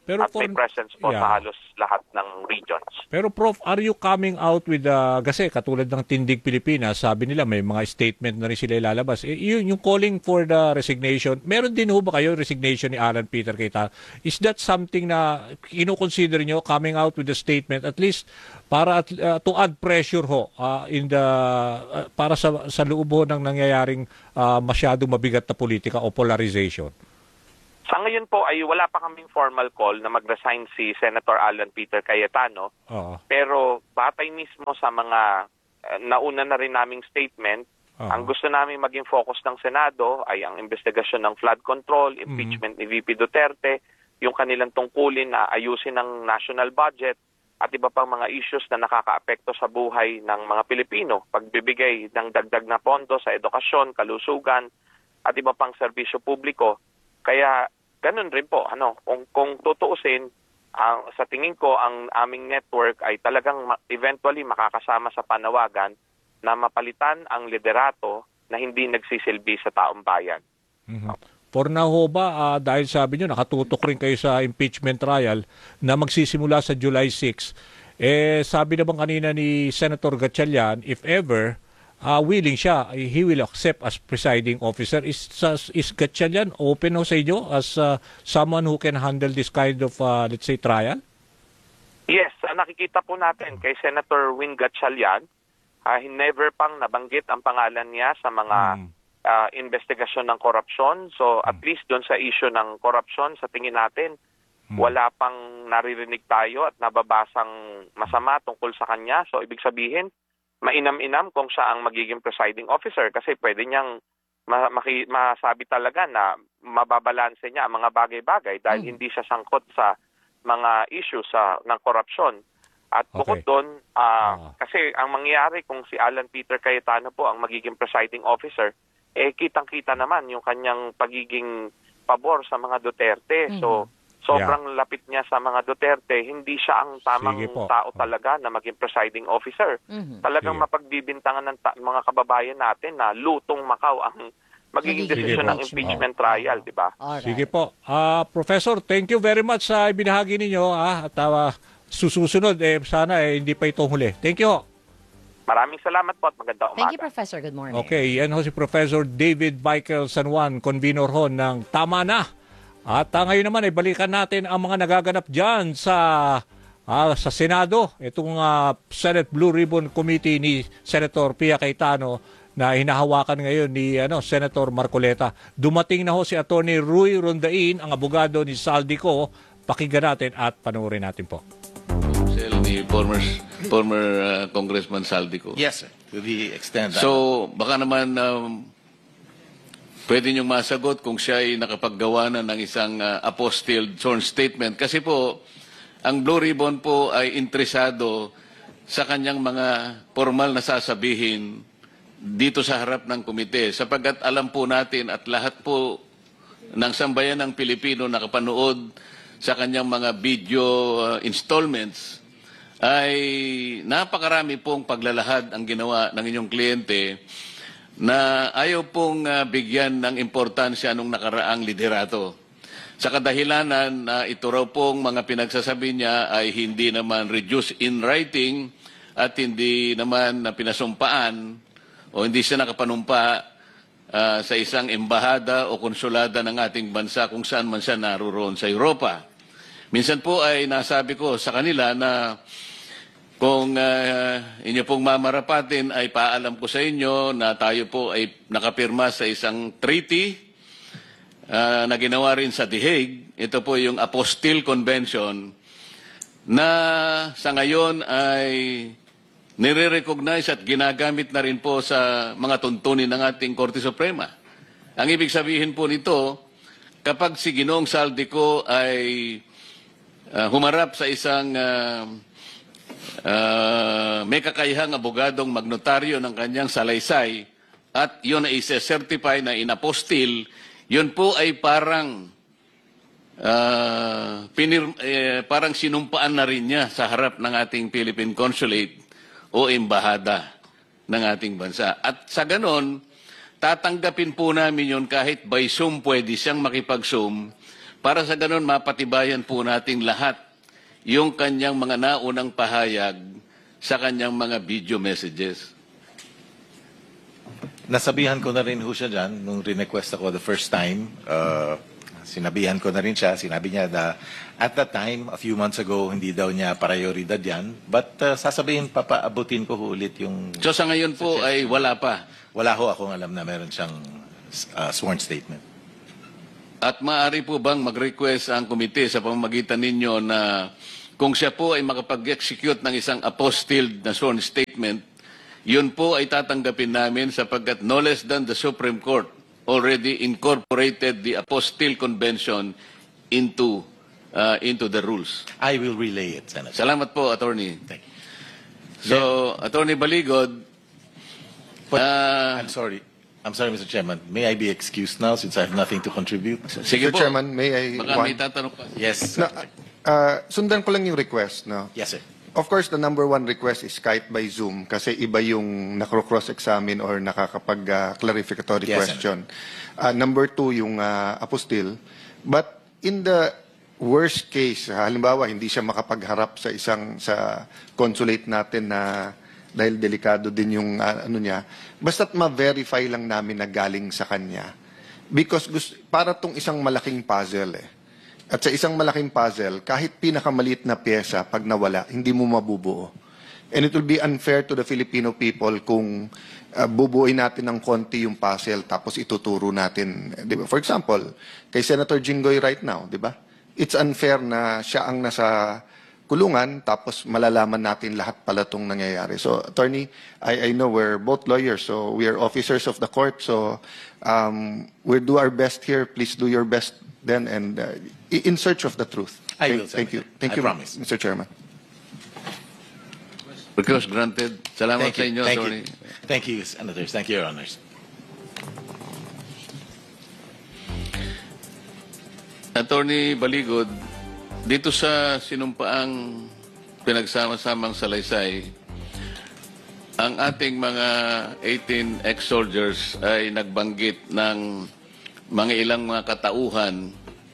S3: Pero
S8: at
S3: for-
S8: may presence po
S3: yeah.
S8: sa halos lahat ng regions.
S3: Pero Prof, are you coming out with the, kasi katulad ng Tindig Pilipinas, sabi nila may mga statement na rin sila ilalabas. Eh, yun, yung calling for the resignation, meron din ho ba kayo resignation ni Alan Peter Cayetano? Is that something na ino-consider nyo coming out with a statement at least para at, uh, to add pressure ho uh, in the uh, para sa sa loob ho ng nangyayaring uh, masyadong mabigat na politika o polarization?
S8: Sa ngayon po ay wala pa kaming formal call na mag-resign si Senator Alan Peter Cayetano.
S3: Oo.
S8: Pero batay mismo sa mga uh, nauna na rin naming statement,
S3: Oo.
S8: ang gusto namin maging focus ng Senado ay ang investigasyon ng flood control, impeachment ni V P Duterte, yung kanilang tungkulin na ayusin ng national budget at iba pang mga issues na nakakaapekto sa buhay ng mga Pilipino. Pagbibigay ng dagdag na pondo sa edukasyon, kalusugan at iba pang serbisyo publiko. Kaya ganun rin po, ano, kung, kung tutuusin, ang, sa tingin ko, ang aming network ay talagang ma- eventually makakasama sa panawagan na mapalitan ang liderato na hindi nagsisilbi sa taong bayan.
S3: Mhm. For now ho ba, ah, dahil sabi nyo, nakatutok rin kayo sa impeachment trial na magsisimula sa July sixth, eh sabi naman kanina ni Senator Gatchalian, if ever, uh, willing siya, he will accept as presiding officer. Is, is Gatchalian open ho sa inyo as uh, someone who can handle this kind of, uh, let's say, trial?
S8: Yes, uh, nakikita po natin kay Senator Win Gatchalian, uh, never pang nabanggit ang pangalan niya sa mga
S3: Mm.
S8: uh, investigasyon ng korupsyon. So at least doon sa issue ng korupsyon, sa tingin natin,
S3: Mm.
S8: wala pang naririnig tayo at nababasang masama tungkol sa kanya. So ibig sabihin, mainam-inam kung siya ang magiging presiding officer kasi pwede niyang ma- maki- masabi talaga na mababalanse niya ang mga bagay-bagay dahil
S3: Mm.
S8: hindi siya sangkot sa mga issues sa ng korupsyon. At bukod
S3: Okay.
S8: doon, ah,
S3: Ah.
S8: kasi ang mangyayari kung si Alan Peter Cayetano po ang magiging presiding officer, eh kitang-kita naman yung kanyang pagiging pabor sa mga Duterte. So, sobrang lapit niya sa mga Duterte. Hindi siya ang tamang
S3: Sige po.
S8: tao talaga na maging presiding officer.
S2: Mhm.
S8: Talagang
S3: Sige.
S8: mapagbibintangan ng ta- mga kababayan natin na lutong Macau ang magiging
S2: Magiging
S8: desisyon ng
S2: impeachment.
S8: impeachment trial, di ba?
S2: Alright.
S3: Sige po. Ah, Professor, thank you very much sa ibinahagi ninyo. Ah, at ah, susunod, eh, sana eh, hindi pa ito huli. Thank you.
S8: Maraming salamat po at magandang umaga.
S2: Thank you, Professor. Good morning.
S3: Okay, yan ho si Professor David Michael San Juan, convener ho ng Tama Na. At uh, ngayon naman ay balikan natin ang mga nagaganap dyan sa ah, sa Senado. Itong ah, Senate Blue Ribbon Committee ni Senator Pia Cayetano na hinahawakan ngayon ni ano, Senator Marcoleta. Dumating na ho si Attorney Rui Rondain, ang abogado ni Saldico. Pakinggan natin at panoorin natin po.
S9: Sel ni former former uh, Congressman Saldico.
S10: Yes, sir. To the extent that...
S9: So, baka naman um, pwede niyong masagot kung siya ay nakapaggawa na ng isang uh, apostilled sworn statement. Kasi po, ang Blue Ribbon po ay interesado sa kanyang mga formal na sasabihin dito sa harap ng komite. Sapagkat alam po natin at lahat po ng sambayan ng Pilipino nakapanood sa kanyang mga video uh, installments ay napakarami pong paglalahad ang ginawa ng inyong kliyente na ayaw pong uh, bigyan ng importansya nung nakaraang liderato. Sa kadahilanan na uh, ito raw pong mga pinagsasabi niya ay hindi naman reduced in writing at hindi naman na pinasumpaan o hindi siya nakapanumpa uh, sa isang embahada o konsulada ng ating bansa kung saan man siya naroon sa Europa. Minsan po ay nasabi ko sa kanila na kung uh, inyo pong mamarapatin ay paalam ko sa inyo na tayo po ay nakapirma sa isang treaty uh, na ginawa rin sa The Hague. Ito po yung Apostille Convention na sa ngayon ay nire-recognize at ginagamit na rin po sa mga tuntunin ng ating Korte Suprema. Ang ibig sabihin po nito, kapag si Ginoong Saldico ay uh, humarap sa isang uh, uh, may kakayahang abogadong magnotaryo ng kanyang salaysay at yun ay isa-certify na inapostil, yun po ay parang uh, pinir, eh, parang sinumpaan na rin niya sa harap ng ating Philippine Consulate o embahada ng ating bansa. At sa ganon, tatanggapin po namin yun kahit by Zoom pwede siyang makipag-Zoom, para sa ganun mapatibayan po nating lahat yung kanyang mga naunang pahayag sa kanyang mga video messages.
S10: Nasabihan ko na rin ho siya dyan nung request ako the first time. Uh, sinabihan ko na rin siya. Sinabi niya na at that time, a few months ago, hindi daw niya prioridad yan. But uh, sasabihin, papaabutin ko ho ulit yung...
S9: So sa ngayon po ay wala pa?
S10: Wala ho akong alam na meron siyang uh, sworn statement.
S9: At maaari po bang mag-request ang komite sa pamamagitan ninyo na kung siya po ay makapag-execute ng isang apostilled na sworn statement, yun po ay tatanggapin namin sapagkat no less than the Supreme Court already incorporated the apostille convention into uh, into the rules.
S10: I will relay it, Senator.
S9: Salamat po, Attorney.
S10: Thank you.
S9: So, yeah. Attorney Baligod,
S10: But,
S9: uh,
S10: I'm sorry. I'm sorry, Mister Chairman. May I be excused now since I have nothing to contribute?
S9: Sige
S11: Mister
S9: po.
S11: Chairman, may I...
S9: Baka
S11: one-
S9: may tatanong pa.
S10: Yes.
S11: No, uh, sundan ko lang yung request. No?
S10: Yes, sir.
S11: Of course, the number one request is Skype by Zoom kasi iba yung nakro-cross-examine or nakakapag-clarificatory
S10: Yes,
S11: question. Uh, number two, yung uh, apostille. But in the worst case, halimbawa, hindi siya makapagharap sa isang sa consulate natin na dahil delikado din yung uh, ano niya, basta't ma-verify lang namin na galing sa kanya. Because gusto, para tong isang malaking puzzle eh. At sa isang malaking puzzle, kahit pinakamaliit na pyesa, pag nawala, hindi mo mabubuo. And it will be unfair to the Filipino people kung uh, bubuuin natin ng konti yung puzzle tapos ituturo natin. Di ba? For example, kay Senator Jinggoy right now, di ba? It's unfair na siya ang nasa kulungan tapos malalaman natin lahat pala itong nangyayari. So, Attorney, I, I know we're both lawyers, so we are officers of the court, so um, we'll do our best here. Please do your best then and uh, in search of the truth.
S10: I
S11: thank,
S10: will,
S11: thank you.
S10: Senator.
S11: Thank
S10: I
S11: you,
S10: promise.
S11: Mister Chairman.
S9: Request granted. Salamat
S10: Thank
S9: sa
S10: you.
S9: inyo,
S10: Thank
S9: Attorney.
S10: you. Thank you, Senators. Thank you, Your Honors.
S9: Attorney Baligod, dito sa sinumpaang pinagsama-samang salaysay, ang ating mga eighteen ex-soldiers ay nagbanggit ng mga ilang mga katauhan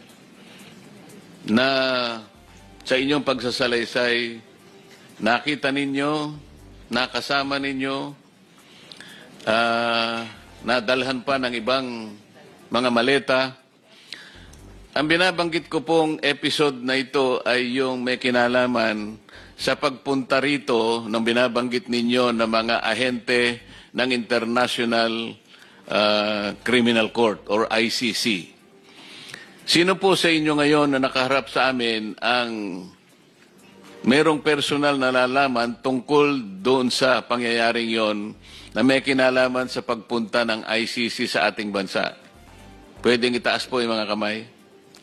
S9: na sa inyong pagsasalaysay, nakita ninyo, nakasama ninyo, uh, nadalhan pa ng ibang mga maleta. Ang binabanggit ko pong episode na ito ay yung may kinalaman sa pagpunta rito ng binabanggit ninyo na mga ahente ng International uh, Criminal Court or I C C. Sino po sa inyo ngayon na nakaharap sa amin ang merong personal na nalalaman tungkol doon sa pangyayaring yon na may kinalaman sa pagpunta ng I C C sa ating bansa? Pwedeng itaas po yung mga kamay.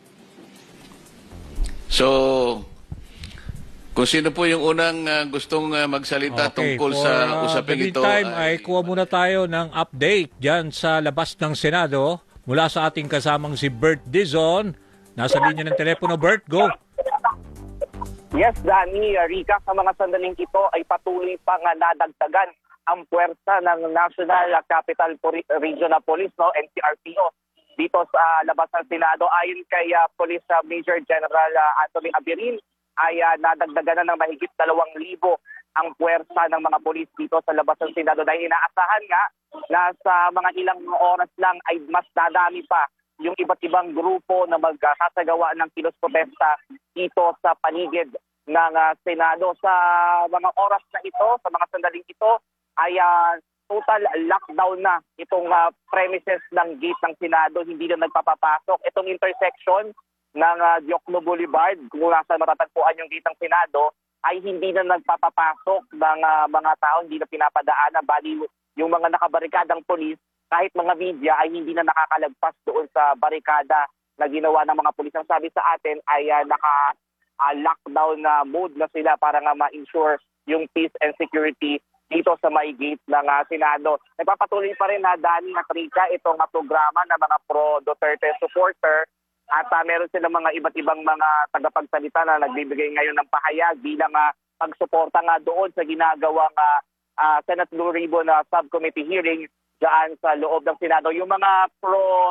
S9: So, kung sino po yung unang uh, gustong uh, magsalita
S3: Okay,
S9: tungkol
S3: for,
S9: sa
S3: uh,
S9: usaping
S3: the
S9: ito,
S3: meantime, ay kuha muna tayo ng update dyan sa labas ng Senado mula sa ating kasamang si Bert Dizon. Nasa linya ng telepono. Bert, go!
S12: Yes, Danny, Rica, sa mga sandaling ito ay patuloy pang nadagdagan ang puwersa ng National Capital Regional Police, no, N C R P O, dito sa labas ng Senado. Ayon kay uh, Police uh, Major General uh, Anthony Abirin, ay uh, nadagdagan na ng mahigit dalawang libo ang puwersa ng mga polis dito sa labas ng Senado. Dahil inaasahan nga na sa mga ilang oras lang ay mas dadami pa yung iba't ibang grupo na magkakasagawa ng kilos protesta dito sa paligid ng uh, Senado. Sa mga oras na ito, sa mga sandaling ito, ay uh, total lockdown na itong uh, premises ng gate ng Senado. Hindi na nagpapapasok. Itong intersection ng uh, Diokno Boulevard, kung nasa matatagpuan yung gate ng Senado, ay hindi na nagpapapasok ng uh, mga tao, hindi na pinapadaanan. Bali, yung mga nakabarikadang polis, kahit mga media, ay hindi na nakakalagpas doon sa barikada na ginawa ng mga polis. Ang sabi sa atin ay uh, naka-lockdown uh, na mode na sila para nga ma-ensure yung peace and security dito sa may gate ng uh, Senado. Nagpapatuloy pa rin na Dani at Rica itong uh, programa ng mga pro-Duterte supporter at uh, meron silang mga iba't ibang mga tagapagsalita na nagbibigay ngayon ng pahayag bilang uh, pagsuporta nga doon sa ginagawang uh, uh, Senate Blue Ribbon uh, subcommittee hearing dyan sa loob ng Senado. Yung mga pro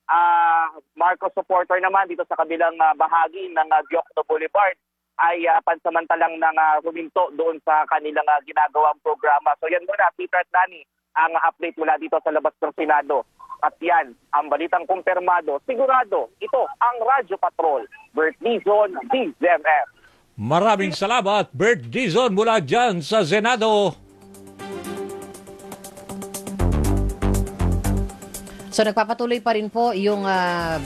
S12: uh, Marcos supporter naman dito sa kabilang uh, bahagi ng uh, Diokno Boulevard ay uh, pansamantalang nang uh, huminto doon sa kanilang uh, ginagawang programa. So yan muna, Peter at Nani, ang update mula dito sa labas ng Senado. At yan, ang balitang kumpirmado, sigurado, ito ang Radyo Patrol, Bert Dizon, D Z M F.
S3: Maraming salamat, Bert Dizon mula dyan sa Senado.
S2: So nagpapatuloy pa rin po yung uh,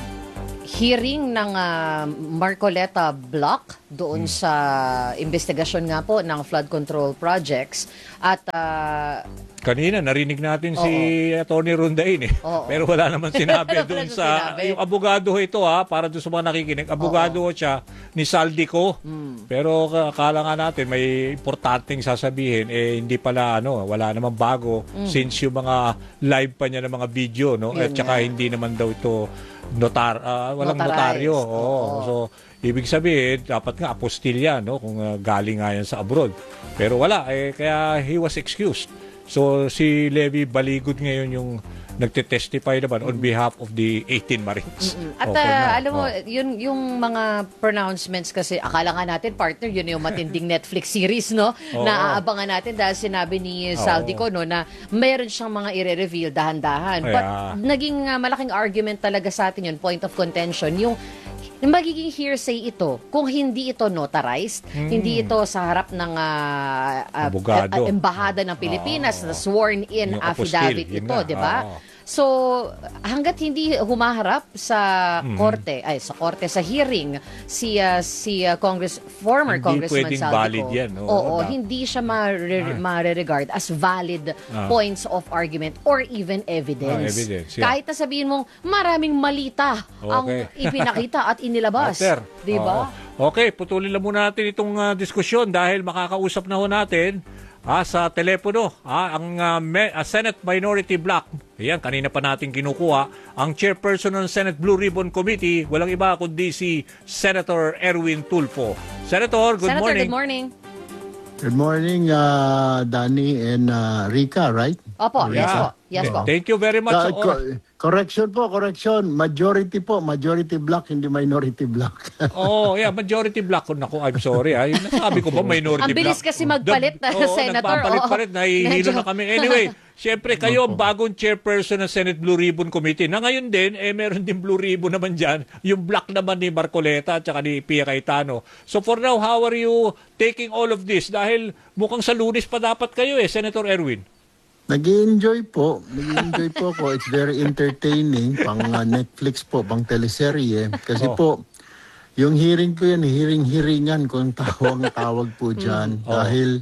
S2: hearing ng uh, Marcoleta Block doon hmm. sa investigasyon nga po ng flood control projects. At uh,
S3: kanina narinig natin oo. si Atty. Rondain eh. Oo. Pero wala naman sinabi doon sa sinabi. Yung abogado ito ha, para doon sa mga nakikinig. Abogado oo. siya ni Saldico. Hmm. Pero akala nga natin may importanteng sasabihin eh hindi pala ano, wala namang bago hmm. since yung mga live pa niya ng mga video no. Yun At saka nga. Hindi naman daw ito notar uh, walang Notarized. Notaryo. Oo. Oo. So ibig sabihin dapat nga apostilya no kung uh, galing nga yan sa abroad. Pero wala eh kaya he was excused. So si Levy Baligod ngayon yung nagte-testify naman on behalf of the eighteen Marines.
S2: Mm-mm. At okay, uh, alam mo, oh. yun, yung mga pronouncements kasi, akala nga natin, partner, yun yung matinding Netflix series, no? Oh, na aabangan natin dahil sinabi ni Saldico, no, na mayroon siyang mga i-reveal dahan-dahan. Yeah. But naging uh, malaking argument talaga sa atin yun, point of contention, yung magiging hearsay ito kung hindi ito notarized, hmm. hindi ito sa harap ng uh, uh, uh, embahada ng Pilipinas, oh. na sworn in yung affidavit apostil, ito, di ba? Oh. So, hanggat hindi humaharap sa mm-hmm. korte, ay sa korte, sa hearing, si, uh, si uh, Congress, former hindi Congressman Saldico, valid yan, no? Oo, na, hindi siya mare- mare-regard as valid ah. points of argument or even evidence. Ah, evidence yeah. Kahit na sabihin mong maraming malita okay. ang ipinakita at inilabas. Di ba?
S3: Oh. Okay, putulin lang muna natin itong uh, diskusyon dahil makakausap na ho natin Ah, sa telepono, ah, ang uh, me, uh, Senate Minority Block. Ayan, kanina pa natin kinukuha. Ang chairperson ng Senate Blue Ribbon Committee, walang iba kundi si Senator Erwin Tulfo. Senator, good
S2: Senator,
S3: morning.
S2: good morning.
S13: Good morning, uh, Danny and uh, Rika, right?
S2: Opo,
S3: yeah.
S2: yes po. Yes po.
S3: Thank you very much.
S13: Uh, co- correction po, correction. Majority po, majority block, hindi minority block.
S3: Oh, yeah, majority block. Naku, I'm sorry. Ha. Yung nasabi ko ba minority block?
S2: Ang bilis kasi magpalit na
S3: oh,
S2: Senator.
S3: Nagpapalit pa rin, nahihilo na kami. Anyway, siyempre kayo ang bagong chairperson ng Senate Blue Ribbon Committee. Na ngayon din, eh meron din Blue Ribbon naman dyan. Yung block naman ni Marcoleta at saka ni Pia Cayetano. So for now, how are you taking all of this? Dahil mukhang sa Lunes pa dapat kayo eh, Senator Erwin.
S13: Nag-i-enjoy po. Nag-i-enjoy po ako. It's very entertaining. Pang uh, Netflix po, pang teleserye. Kasi oh. po, yung hearing ko yan, hearing-hearingan kung tawag-tawag po dyan. Mm. Oh. Dahil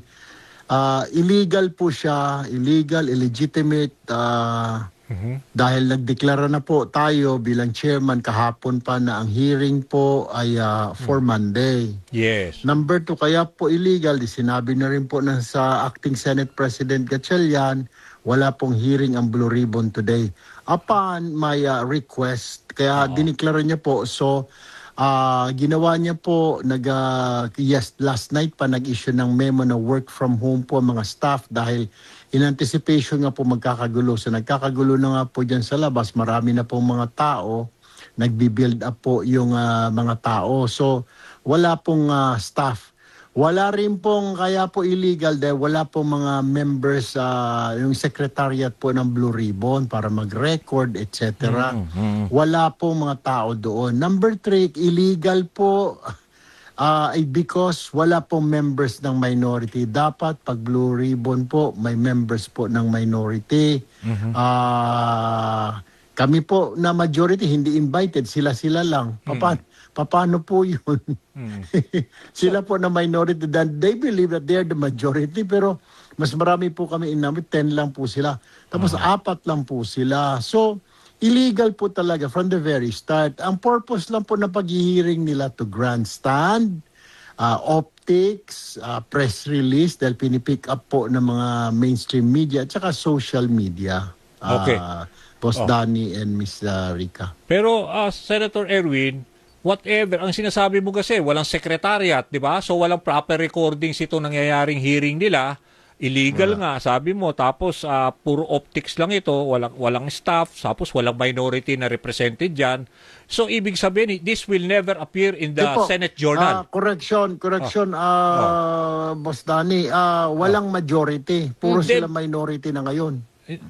S13: uh, illegal po siya, illegal, illegitimate. Uh, mm-hmm. Dahil nagdeklara na po tayo bilang chairman kahapon pa na ang hearing po ay uh, for mm. Monday.
S3: Yes.
S13: Number two, kaya po illegal. Di sinabi na rin po na sa Acting Senate President Gatchalian, wala pong hearing ang Blue Ribbon today. Upon my uh, request, kaya oh. diniklara niya po. So, uh, ginawa niya po, nag, uh, yes, last night pa nag-issue ng memo na work from home po mga staff dahil in anticipation nga po magkakagulo. So, nagkakagulo na nga po dyan sa labas. Marami na pong mga tao. Nagbi-build up po yung uh, mga tao. So, wala pong uh, staff. Wala rin pong, kaya po illegal dahil wala pong mga members, uh, yung secretariat po ng Blue Ribbon para mag-record, et cetera. Mm-hmm. Wala pong mga tao doon. Number three, illegal po uh, because wala pong members ng minority. Dapat pag Blue Ribbon po, may members po ng minority. Mm-hmm. Uh, kami po na majority, hindi invited, sila-sila lang. Paano? Mm. Paano po yun? Hmm. Sila po na minority, then they believe that they are the majority, pero mas marami po kami inamit, ten lang po sila. Tapos uh-huh. apat lang po sila. So, illegal po talaga from the very start. Ang purpose lang po na pag-hearing nila to grandstand, uh, optics, uh, press release, dahil pinipick up po ng mga mainstream media at saka social media. Uh,
S3: okay.
S13: Boss oh. Danny and Miss uh, Rika.
S3: Pero, uh, Senator Erwin, whatever, ang sinasabi mo kasi, walang secretariat, di ba? So, walang proper recordings ito nangyayaring hearing nila. Illegal nga, sabi mo. Tapos, ah, puro optics lang ito. Walang, walang staff. Tapos, walang minority na represented dyan. So, ibig sabihin, this will never appear in the
S13: Di po.
S3: Senate Journal.
S13: Ah, correction, correction, ah, Boss Danny. Ah, walang majority. Puro
S3: Then-
S13: sila minority na ngayon.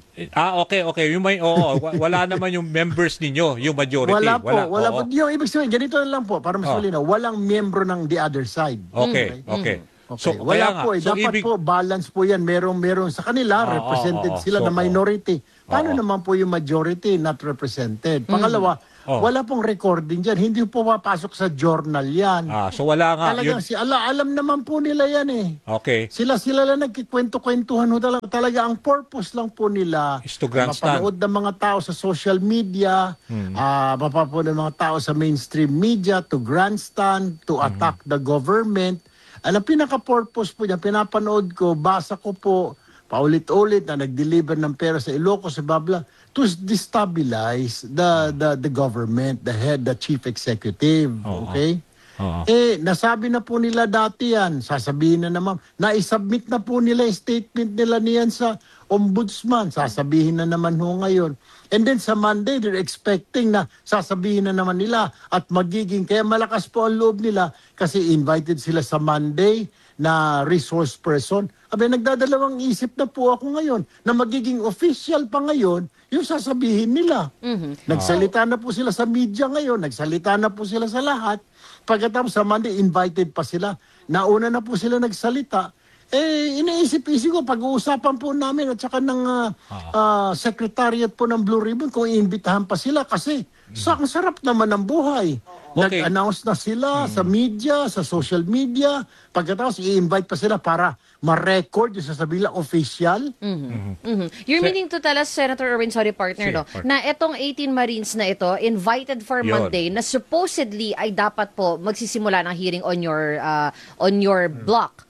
S3: Ah, okay, okay. Yung may, oo, wa- wala naman yung members ninyo, yung majority.
S13: Wala po, wala,
S3: oo.
S13: po. Yung ibig sabihin, ganito na lang po, para mas
S3: Oh.
S13: malinaw, walang miyembro ng the other side.
S3: Okay, okay.
S13: Okay.
S3: So, kaya
S13: Wala
S3: nga,
S13: po eh.
S3: so
S13: Dapat
S3: ibig-
S13: po, balance po yan. Merong, merong sa kanila,
S3: Oo,
S13: represented
S3: oo, oo.
S13: sila
S3: So,
S13: na minority. Paano
S3: oo.
S13: naman po yung majority not represented? Pangalawa,
S3: Oo.
S13: wala pong recording dyan. Hindi po papasok sa journal yan.
S3: Ah, so wala nga.
S13: Talagang
S3: Yun,
S13: si ala, alam naman po nila yan eh.
S3: okay.
S13: Sila-sila lang nagkikwento-kwentuhan ho talaga. Talaga ang purpose lang po nila
S3: Is to grandstand.
S13: mapanood ng mga tao sa social media, ah mapapanood ng mga tao sa mainstream media to grandstand, to attack the government. Ang pinaka-purpose po niya, pinapanood ko, basa ko po, paulit-ulit na nag-deliver ng pera sa Ilocos, sa Babla, to destabilize the, the, the government, the head, the chief executive. Okay?
S3: Oo.
S13: Eh, nasabi na po nila dati yan. Sasabihin na naman. Na-submit na po nila yung statement nila niyan sa ombudsman. Sasabihin na naman ho ngayon. And then sa Monday, they're expecting na sasabihin na naman nila at magiging, kaya malakas po ang loob nila kasi invited sila sa Monday na resource person. Abe, nagdadalawang isip na po ako ngayon na magiging official pa ngayon yung sasabihin nila. Nagsalita na po sila sa media ngayon, nagsalita na po sila sa lahat. Pagkatapos sa Monday, invited pa sila. Nauna na po sila nagsalita. Eh, iniisip-isip ko, pag-uusapan po namin at saka ng uh, uh, secretariat po ng Blue Ribbon kung iimbitahan pa sila kasi sa ang sarap naman ng buhay.
S3: Okay.
S13: Nag-announce na sila sa media, sa social media. Pagkatapos, i-invite pa sila para ma-record yung sasabihin lang official.
S2: Mhm. You're meaning to tell us, Senator Erwin, sorry partner,
S3: Sige,
S2: no,
S3: partner.
S2: na etong eighteen Marines na ito, invited for
S3: Yun.
S2: Monday, na supposedly ay dapat po magsisimula ng hearing on your uh, on your block.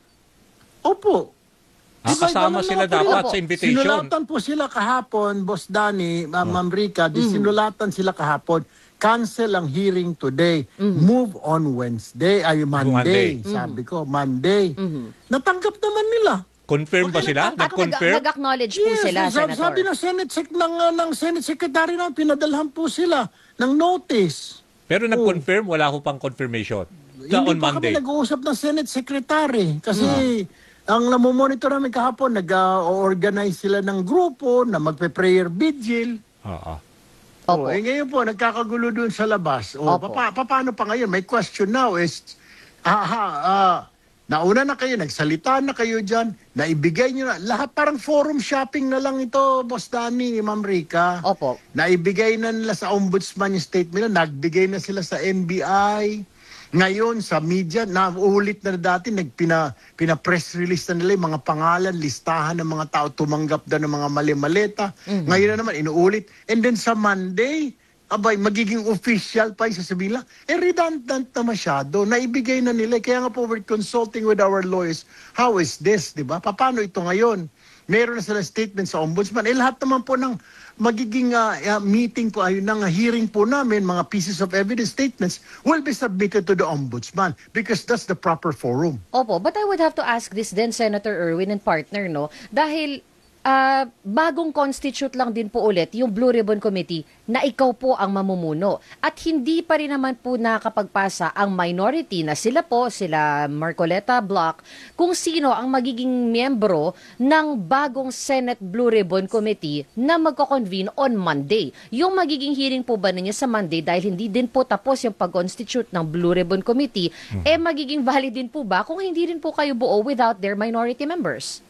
S13: Opo.
S3: Ah,
S13: Diba,
S3: kasama
S13: ganun
S3: sila
S13: lang po
S3: dapat
S13: rin.
S3: sa invitation.
S13: Sinulatan po sila kahapon, Boss Danny, Ma- Ma'am Rica, di sinulatan sila kahapon. Cancel ang hearing today. Move on Wednesday, ay Monday,
S3: Monday.
S13: sabi ko, Monday. Natanggap naman nila.
S3: Confirm ba sila?
S2: Ako,
S3: Nag-confirm?
S2: nag- nag-acknowledge po sila,
S13: sabi,
S2: Senator.
S13: sabi ng Senate Sec ng, uh, ng Senate Secretary na pinadalhan po sila ng notice.
S3: Pero nag-confirm, wala ko pang confirmation. The,
S13: Hindi
S3: on
S13: pa
S3: Monday.
S13: kami nag-uusap ng Senate Secretary kasi ang namomonitor namin kahapon, nag-organize sila ng grupo na magpe-prayer vigil.
S3: Oo.
S2: Opo.
S13: Oh, eh, ngayon po, nagkakagulo doon sa labas. O,
S2: Opo.
S13: pa, pa, paano pa ngayon? May question now is, aha, ah, nauna na kayo, nagsalita na kayo dyan, naibigay nyo na, lahat parang forum shopping na lang ito, Boss Danny, Ma'am Rica.
S2: Opo.
S13: Naibigay na nila sa ombudsman yung statement na, nagbigay na sila sa N B I. Ngayon, sa media, naulit na dati, nagpina, pina-press release na nila yung mga pangalan, listahan ng mga tao, tumanggap daw ng mga mali-maleta. Ngayon na naman, inuulit. And then sa Monday, abay, magiging official pa yung sasabihin lang. Eh, redundant na masyado. Naibigay na nila. Kaya nga po, we're consulting with our lawyers. How is this, di ba? Paano ito ngayon? Meron na sila statement sa ombudsman. Eh, lahat naman po ng magiging uh, uh, meeting po, ay ng uh, hearing po namin, mga pieces of evidence statements, will be submitted to the ombudsman because that's the proper forum.
S2: Opo, but I would have to ask this then, Senator Erwin and partner, no? Dahil ah, bagong constitute lang din po ulit yung Blue Ribbon Committee na ikaw po ang mamumuno. At hindi pa rin naman po nakakapagpasa ang minority na sila po, sila Marcoleta Block, kung sino ang magiging miyembro ng bagong Senate Blue Ribbon Committee na magko-convene on Monday. Yung magiging hearing po ba ninyo sa Monday dahil hindi din po tapos yung pag-constitute ng Blue Ribbon Committee, eh magiging valid din po ba kung hindi rin po kayo buo without their minority members?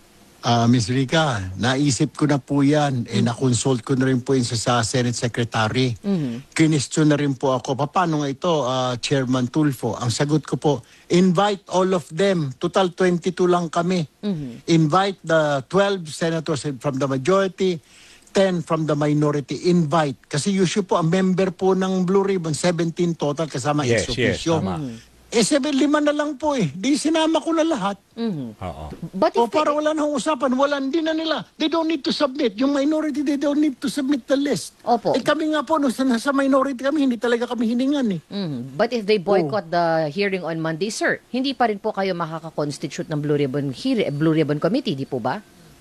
S13: Ah, Miz Rica, naisip ko na po yan. Eh, na-consult ko na rin po yun sa, sa Senate Secretary. Kinestyon na rin po ako, paano nga ito, ah, Chairman Tulfo? Ang sagot ko po, invite all of them. Total twenty-two lang kami. Invite the twelve senators from the majority, ten from the minority. Invite. Kasi usually po, ang member po ng Blue Ribbon, seventeen total kasama
S3: Yes,
S13: ex officio.
S3: yes, tama.
S13: Eh, seven, lima na lang po eh. Di sinama ko na lahat.
S2: Mhm.
S3: Oo.
S2: But
S13: O
S2: if
S13: para wala nang usapan, wala, hindi na nila. They don't need to submit. Yung minority, they don't need to submit the list.
S2: Opo.
S13: Eh kami nga po, nung sa, sa minority kami, hindi talaga kami hiningan eh.
S2: Mhm. But if they boycott the hearing on Monday, sir, hindi pa rin po kayo makaka-constitute ng Blue Ribbon, hear- Blue Ribbon Committee, di po ba?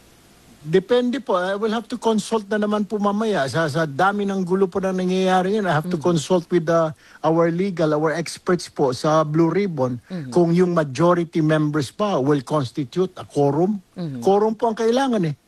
S13: Depende po. I will have to consult na naman po mamaya. Sa, sa dami ng gulo po na nangyayari yun, I have to consult with the, our legal, our experts po sa Blue Ribbon kung yung majority members pa will constitute a quorum. Quorum po ang kailangan eh.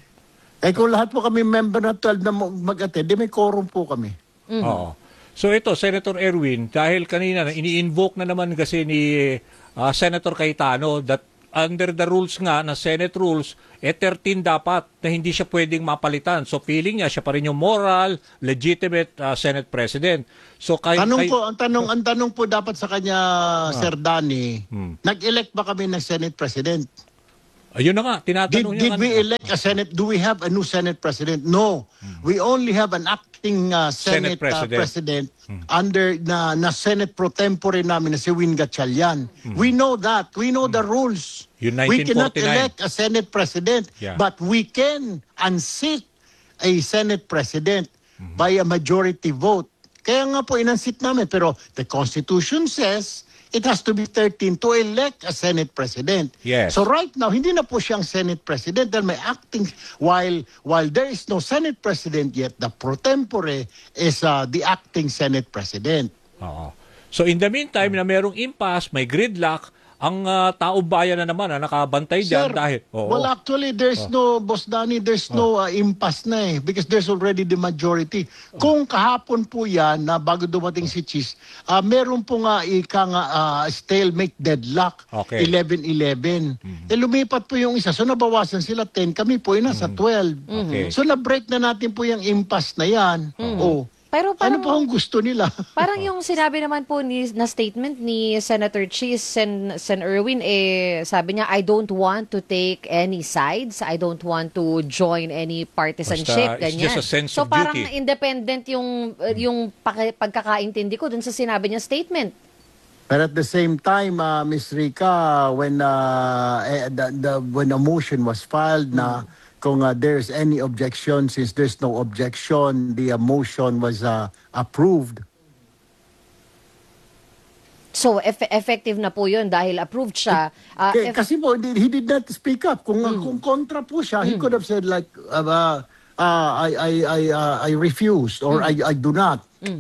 S13: Eh kung lahat po kami member na twelve na mag-attend, di may quorum po kami.
S3: Oo. So ito, Senator Erwin, dahil kanina ini-invoke na naman kasi ni uh, Senator Cayetano that under the rules nga na Senate rules, eh thirteen dapat na hindi siya pwedeng mapalitan. So feeling niya siya pa rin yung moral, legitimate uh, Senate President. So kay,
S13: Tanong
S3: kay,
S13: po, ang tanong, ang tanong po dapat sa kanya, Sir Danny,
S3: Hmm.
S13: nag-elect ba kami ng Senate President?
S3: ayun na nga,
S13: Did,
S3: tinatanong niya
S13: did
S3: nga-
S13: we elect a Senate? Do we have a new Senate President? No. We only have an acting uh,
S3: Senate
S13: Senate,
S3: President.
S13: uh, President under na, na Senate pro tempore namin na si Win Gatchalian. We know that. We know the rules.
S3: Yung
S13: We cannot
S3: nineteen forty-nine.
S13: elect a Senate President,
S3: Yeah.
S13: but we can unseat a Senate President by a majority vote. Kaya nga po inunseat namin. Pero the Constitution says it has to be thirteen to elect a Senate President.
S3: Yes.
S13: So right now, hindi na po siyang Senate President dahil may acting, while while there is no Senate President yet, the pro tempore is uh, the acting Senate President.
S3: Oo. So in the meantime, na merong impasse, may gridlock, ang uh, taong bayan na naman na nakabantay dyan
S13: Sir,
S3: dahil... Oo.
S13: well actually there's no, Boss Danny, there's no uh, impasse na eh because there's already the majority. Kung kahapon po yan na bago dumating si Cheese, uh, meron po nga ika nga uh, stalemate deadlock,
S3: Okay.
S13: eleven eleven. Eh lumipat po yung isa, so nabawasan sila ten, kami po yun nasa twelve.
S3: Okay.
S13: So na-break na natin po yung impasse na yan. Oh.
S2: Pero
S13: Ano
S2: parang,
S13: po ang gusto nila?
S2: parang yung sinabi naman po ni, na statement ni Senator Cheese Sen, Sen Erwin, eh, sabi niya, I don't want to take any sides. I don't want to join any partisanship.
S3: Basta, it's
S2: ganyan.
S3: just a sense
S2: so
S3: of
S2: parang
S3: duty.
S2: independent yung, uh, yung paki- pagkakaintindi ko dun sa sinabi niya statement.
S13: But at the same time, uh, Miss Rica, when uh, eh, the, the when a motion was filed na kung uh, there's any objection, since there's no objection, the uh, motion was uh, approved.
S2: So, eff- effective na po yun dahil approved siya. Uh,
S13: K-
S2: if-
S13: kasi po, he did not speak up. Kung uh, kung kontra po siya, he could have said like, uh, uh, uh, I I I uh, I refuse or I I do not.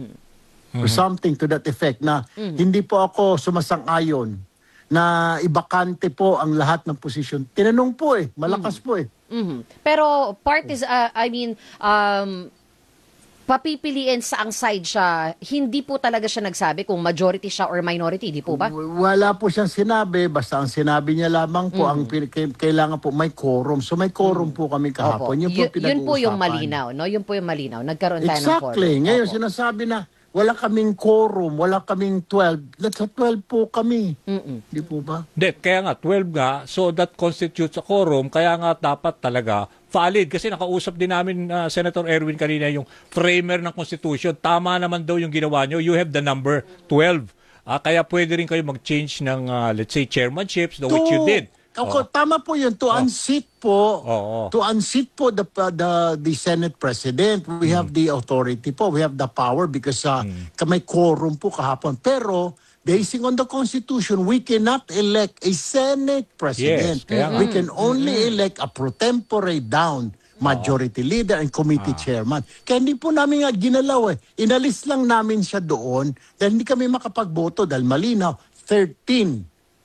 S13: Or something to that effect na hindi po ako sumasang-ayon na ibakante po ang lahat ng posisyon. Tinanong po eh, malakas po eh.
S2: Mhm. Pero part is, uh, I mean, um, papipiliin sa ang side siya, hindi po talaga siya nagsabi kung majority siya or minority, di po ba?
S13: W- Wala po siyang sinabi, basta ang sinabi niya lamang po, ang pin- k- kailangan po may quorum. So may quorum po kami
S2: Opo.
S13: kahapon. Yun po,
S2: Y- yun po yung
S13: pinag-uusapan.
S2: malinaw, no? Yun po yung malinaw. Nagkaroon tayo ng
S13: Exactly.
S2: quorum.
S13: Ngayon
S2: Opo.
S13: sinasabi na, wala kaming quorum, wala kaming twelve. Nasa twelve po kami. Di po ba?
S3: Hindi, kaya nga, twelve nga, so that constitutes a quorum, kaya nga dapat talaga valid. Kasi nakausap din namin, uh, Senator Erwin kanina, yung framer ng Constitution. Tama naman daw yung ginawa nyo. You have the number twelve. Ah, kaya pwede rin kayo mag-change ng, uh, let's say, chairmanships, the which you did.
S13: Ako, tama po yun. To unseat po,
S3: Oo.
S13: to unseat po the, the, the Senate President, we have the authority po. We have the power because uh, may quorum po kahapon. Pero, basing on the Constitution, we cannot elect a Senate President.
S3: Yes, kaya nga.
S13: We can only elect a pro tempore down majority leader and committee chairman. Kaya hindi po namin nga ginalaw eh. Inalis lang namin siya doon dahil hindi kami makapagboto dahil malinaw, thirteen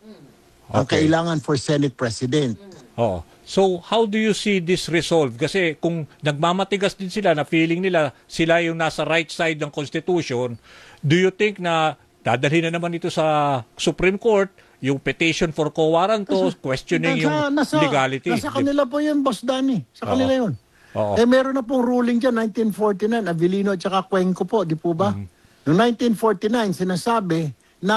S13: ang
S3: Okay.
S13: kailangan for Senate President.
S3: Oh. So, how do you see this resolved? Kasi kung nagmamatigas din sila na feeling nila sila yung nasa right side ng Constitution, do you think na dadalhin na naman ito sa Supreme Court, yung petition for quo warranto, questioning yung legality?
S13: Nasa kanila po yun, Boss Danny. Sa
S3: Oo.
S13: kanila yun.
S3: Oo.
S13: Eh, meron na pong ruling dyan, nineteen forty-nine, Avellino at saka Cuenco po, di po ba? Noong nineteen forty-nine, sinasabi na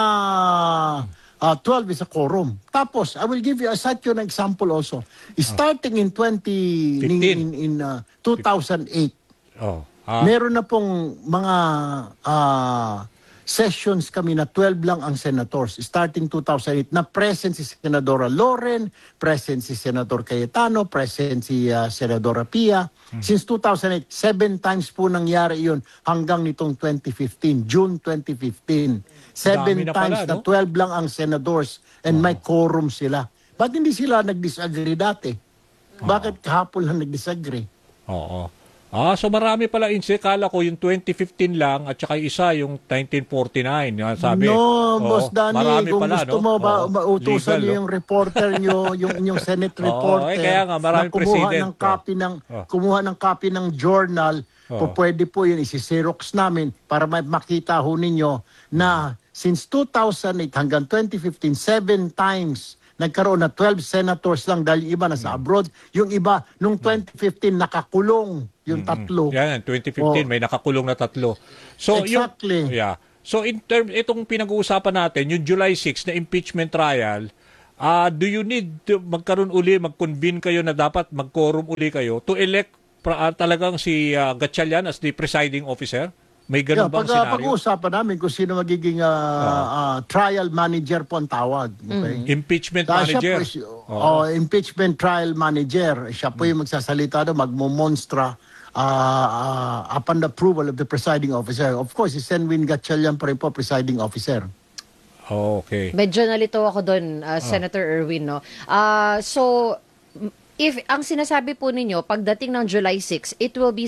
S13: uh, twelve is a quorum. Tapos, I will give you a cite you an example also. Starting in twenty in,
S3: fifteen.
S13: in, in uh, two thousand eight,
S3: Oh. Ah.
S13: meron na pong mga uh, sessions kami na twelve lang ang senators. Starting two thousand eight, na present si Senadora Loren, present si Senator Cayetano, present si uh, Senadora Pia. Hmm. Since two thousand eight, seven times po nangyari yun hanggang nitong twenty fifteen, June twenty fifteen. Seven
S3: Dami na
S13: times
S3: pala,
S13: na
S3: no?
S13: twelve lang ang senators and may quorum sila. Ba't hindi sila nag-disagree dati? Bakit kahapon lang nag-disagree?
S3: Oo. Ah, so marami pala insi. Kala ko yung twenty fifteen lang at saka isa yung nineteen forty-nine. Yan, sabi.
S13: No,
S3: Oo,
S13: Boss Danny,
S3: marami
S13: kung
S3: pala,
S13: gusto
S3: no?
S13: mo ba,
S3: Oo,
S13: mautusan
S3: legal,
S13: niyo
S3: no?
S13: yung reporter niyo, yung inyong Senate
S3: Oo,
S13: reporter,
S3: eh, kaya nga, maraming
S13: na kumuha
S3: president.
S13: ng copy ng,
S3: Oo.
S13: kumuha ng copy ng journal,
S3: Oo.
S13: po pwede po yun, isi-xerox namin para may makita ho ninyo na since two thousand eight hanggang twenty fifteen, seven times nagkaroon na twelve senators lang dahil yung iba nasa abroad. Yung iba, nung twenty fifteen, nakakulong yung tatlo.
S3: Yan, twenty fifteen,
S13: Oh.
S3: may nakakulong na tatlo. So,
S13: Exactly.
S3: Yung, yeah. So, in term, itong pinag-uusapan natin, yung July sixth na impeachment trial, ah do you need to magkaroon uli, mag-convene kayo na dapat mag-quorum uli kayo to elect pra, ah, talagang si uh, Gatchalian as the presiding officer? May ganun
S13: Yeah,
S3: bang
S13: pag,
S3: senaryo?
S13: pag-uusapan namin kung sino magiging ah, ah, trial manager po ang tawag. Okay?
S3: Impeachment
S13: Dahil siya
S3: manager.
S13: po, oh, impeachment trial manager. Siya po yung magsasalita doon, magmumonstra uh, uh, upon the approval of the presiding officer. Of course, si Senwin Gatchalian pa rin po presiding officer.
S3: Oh, okay.
S2: Medyo nalito ako doon, uh, Senator Erwin, no? Ah, so, if ang sinasabi po ninyo, pagdating ng July sixth, it will be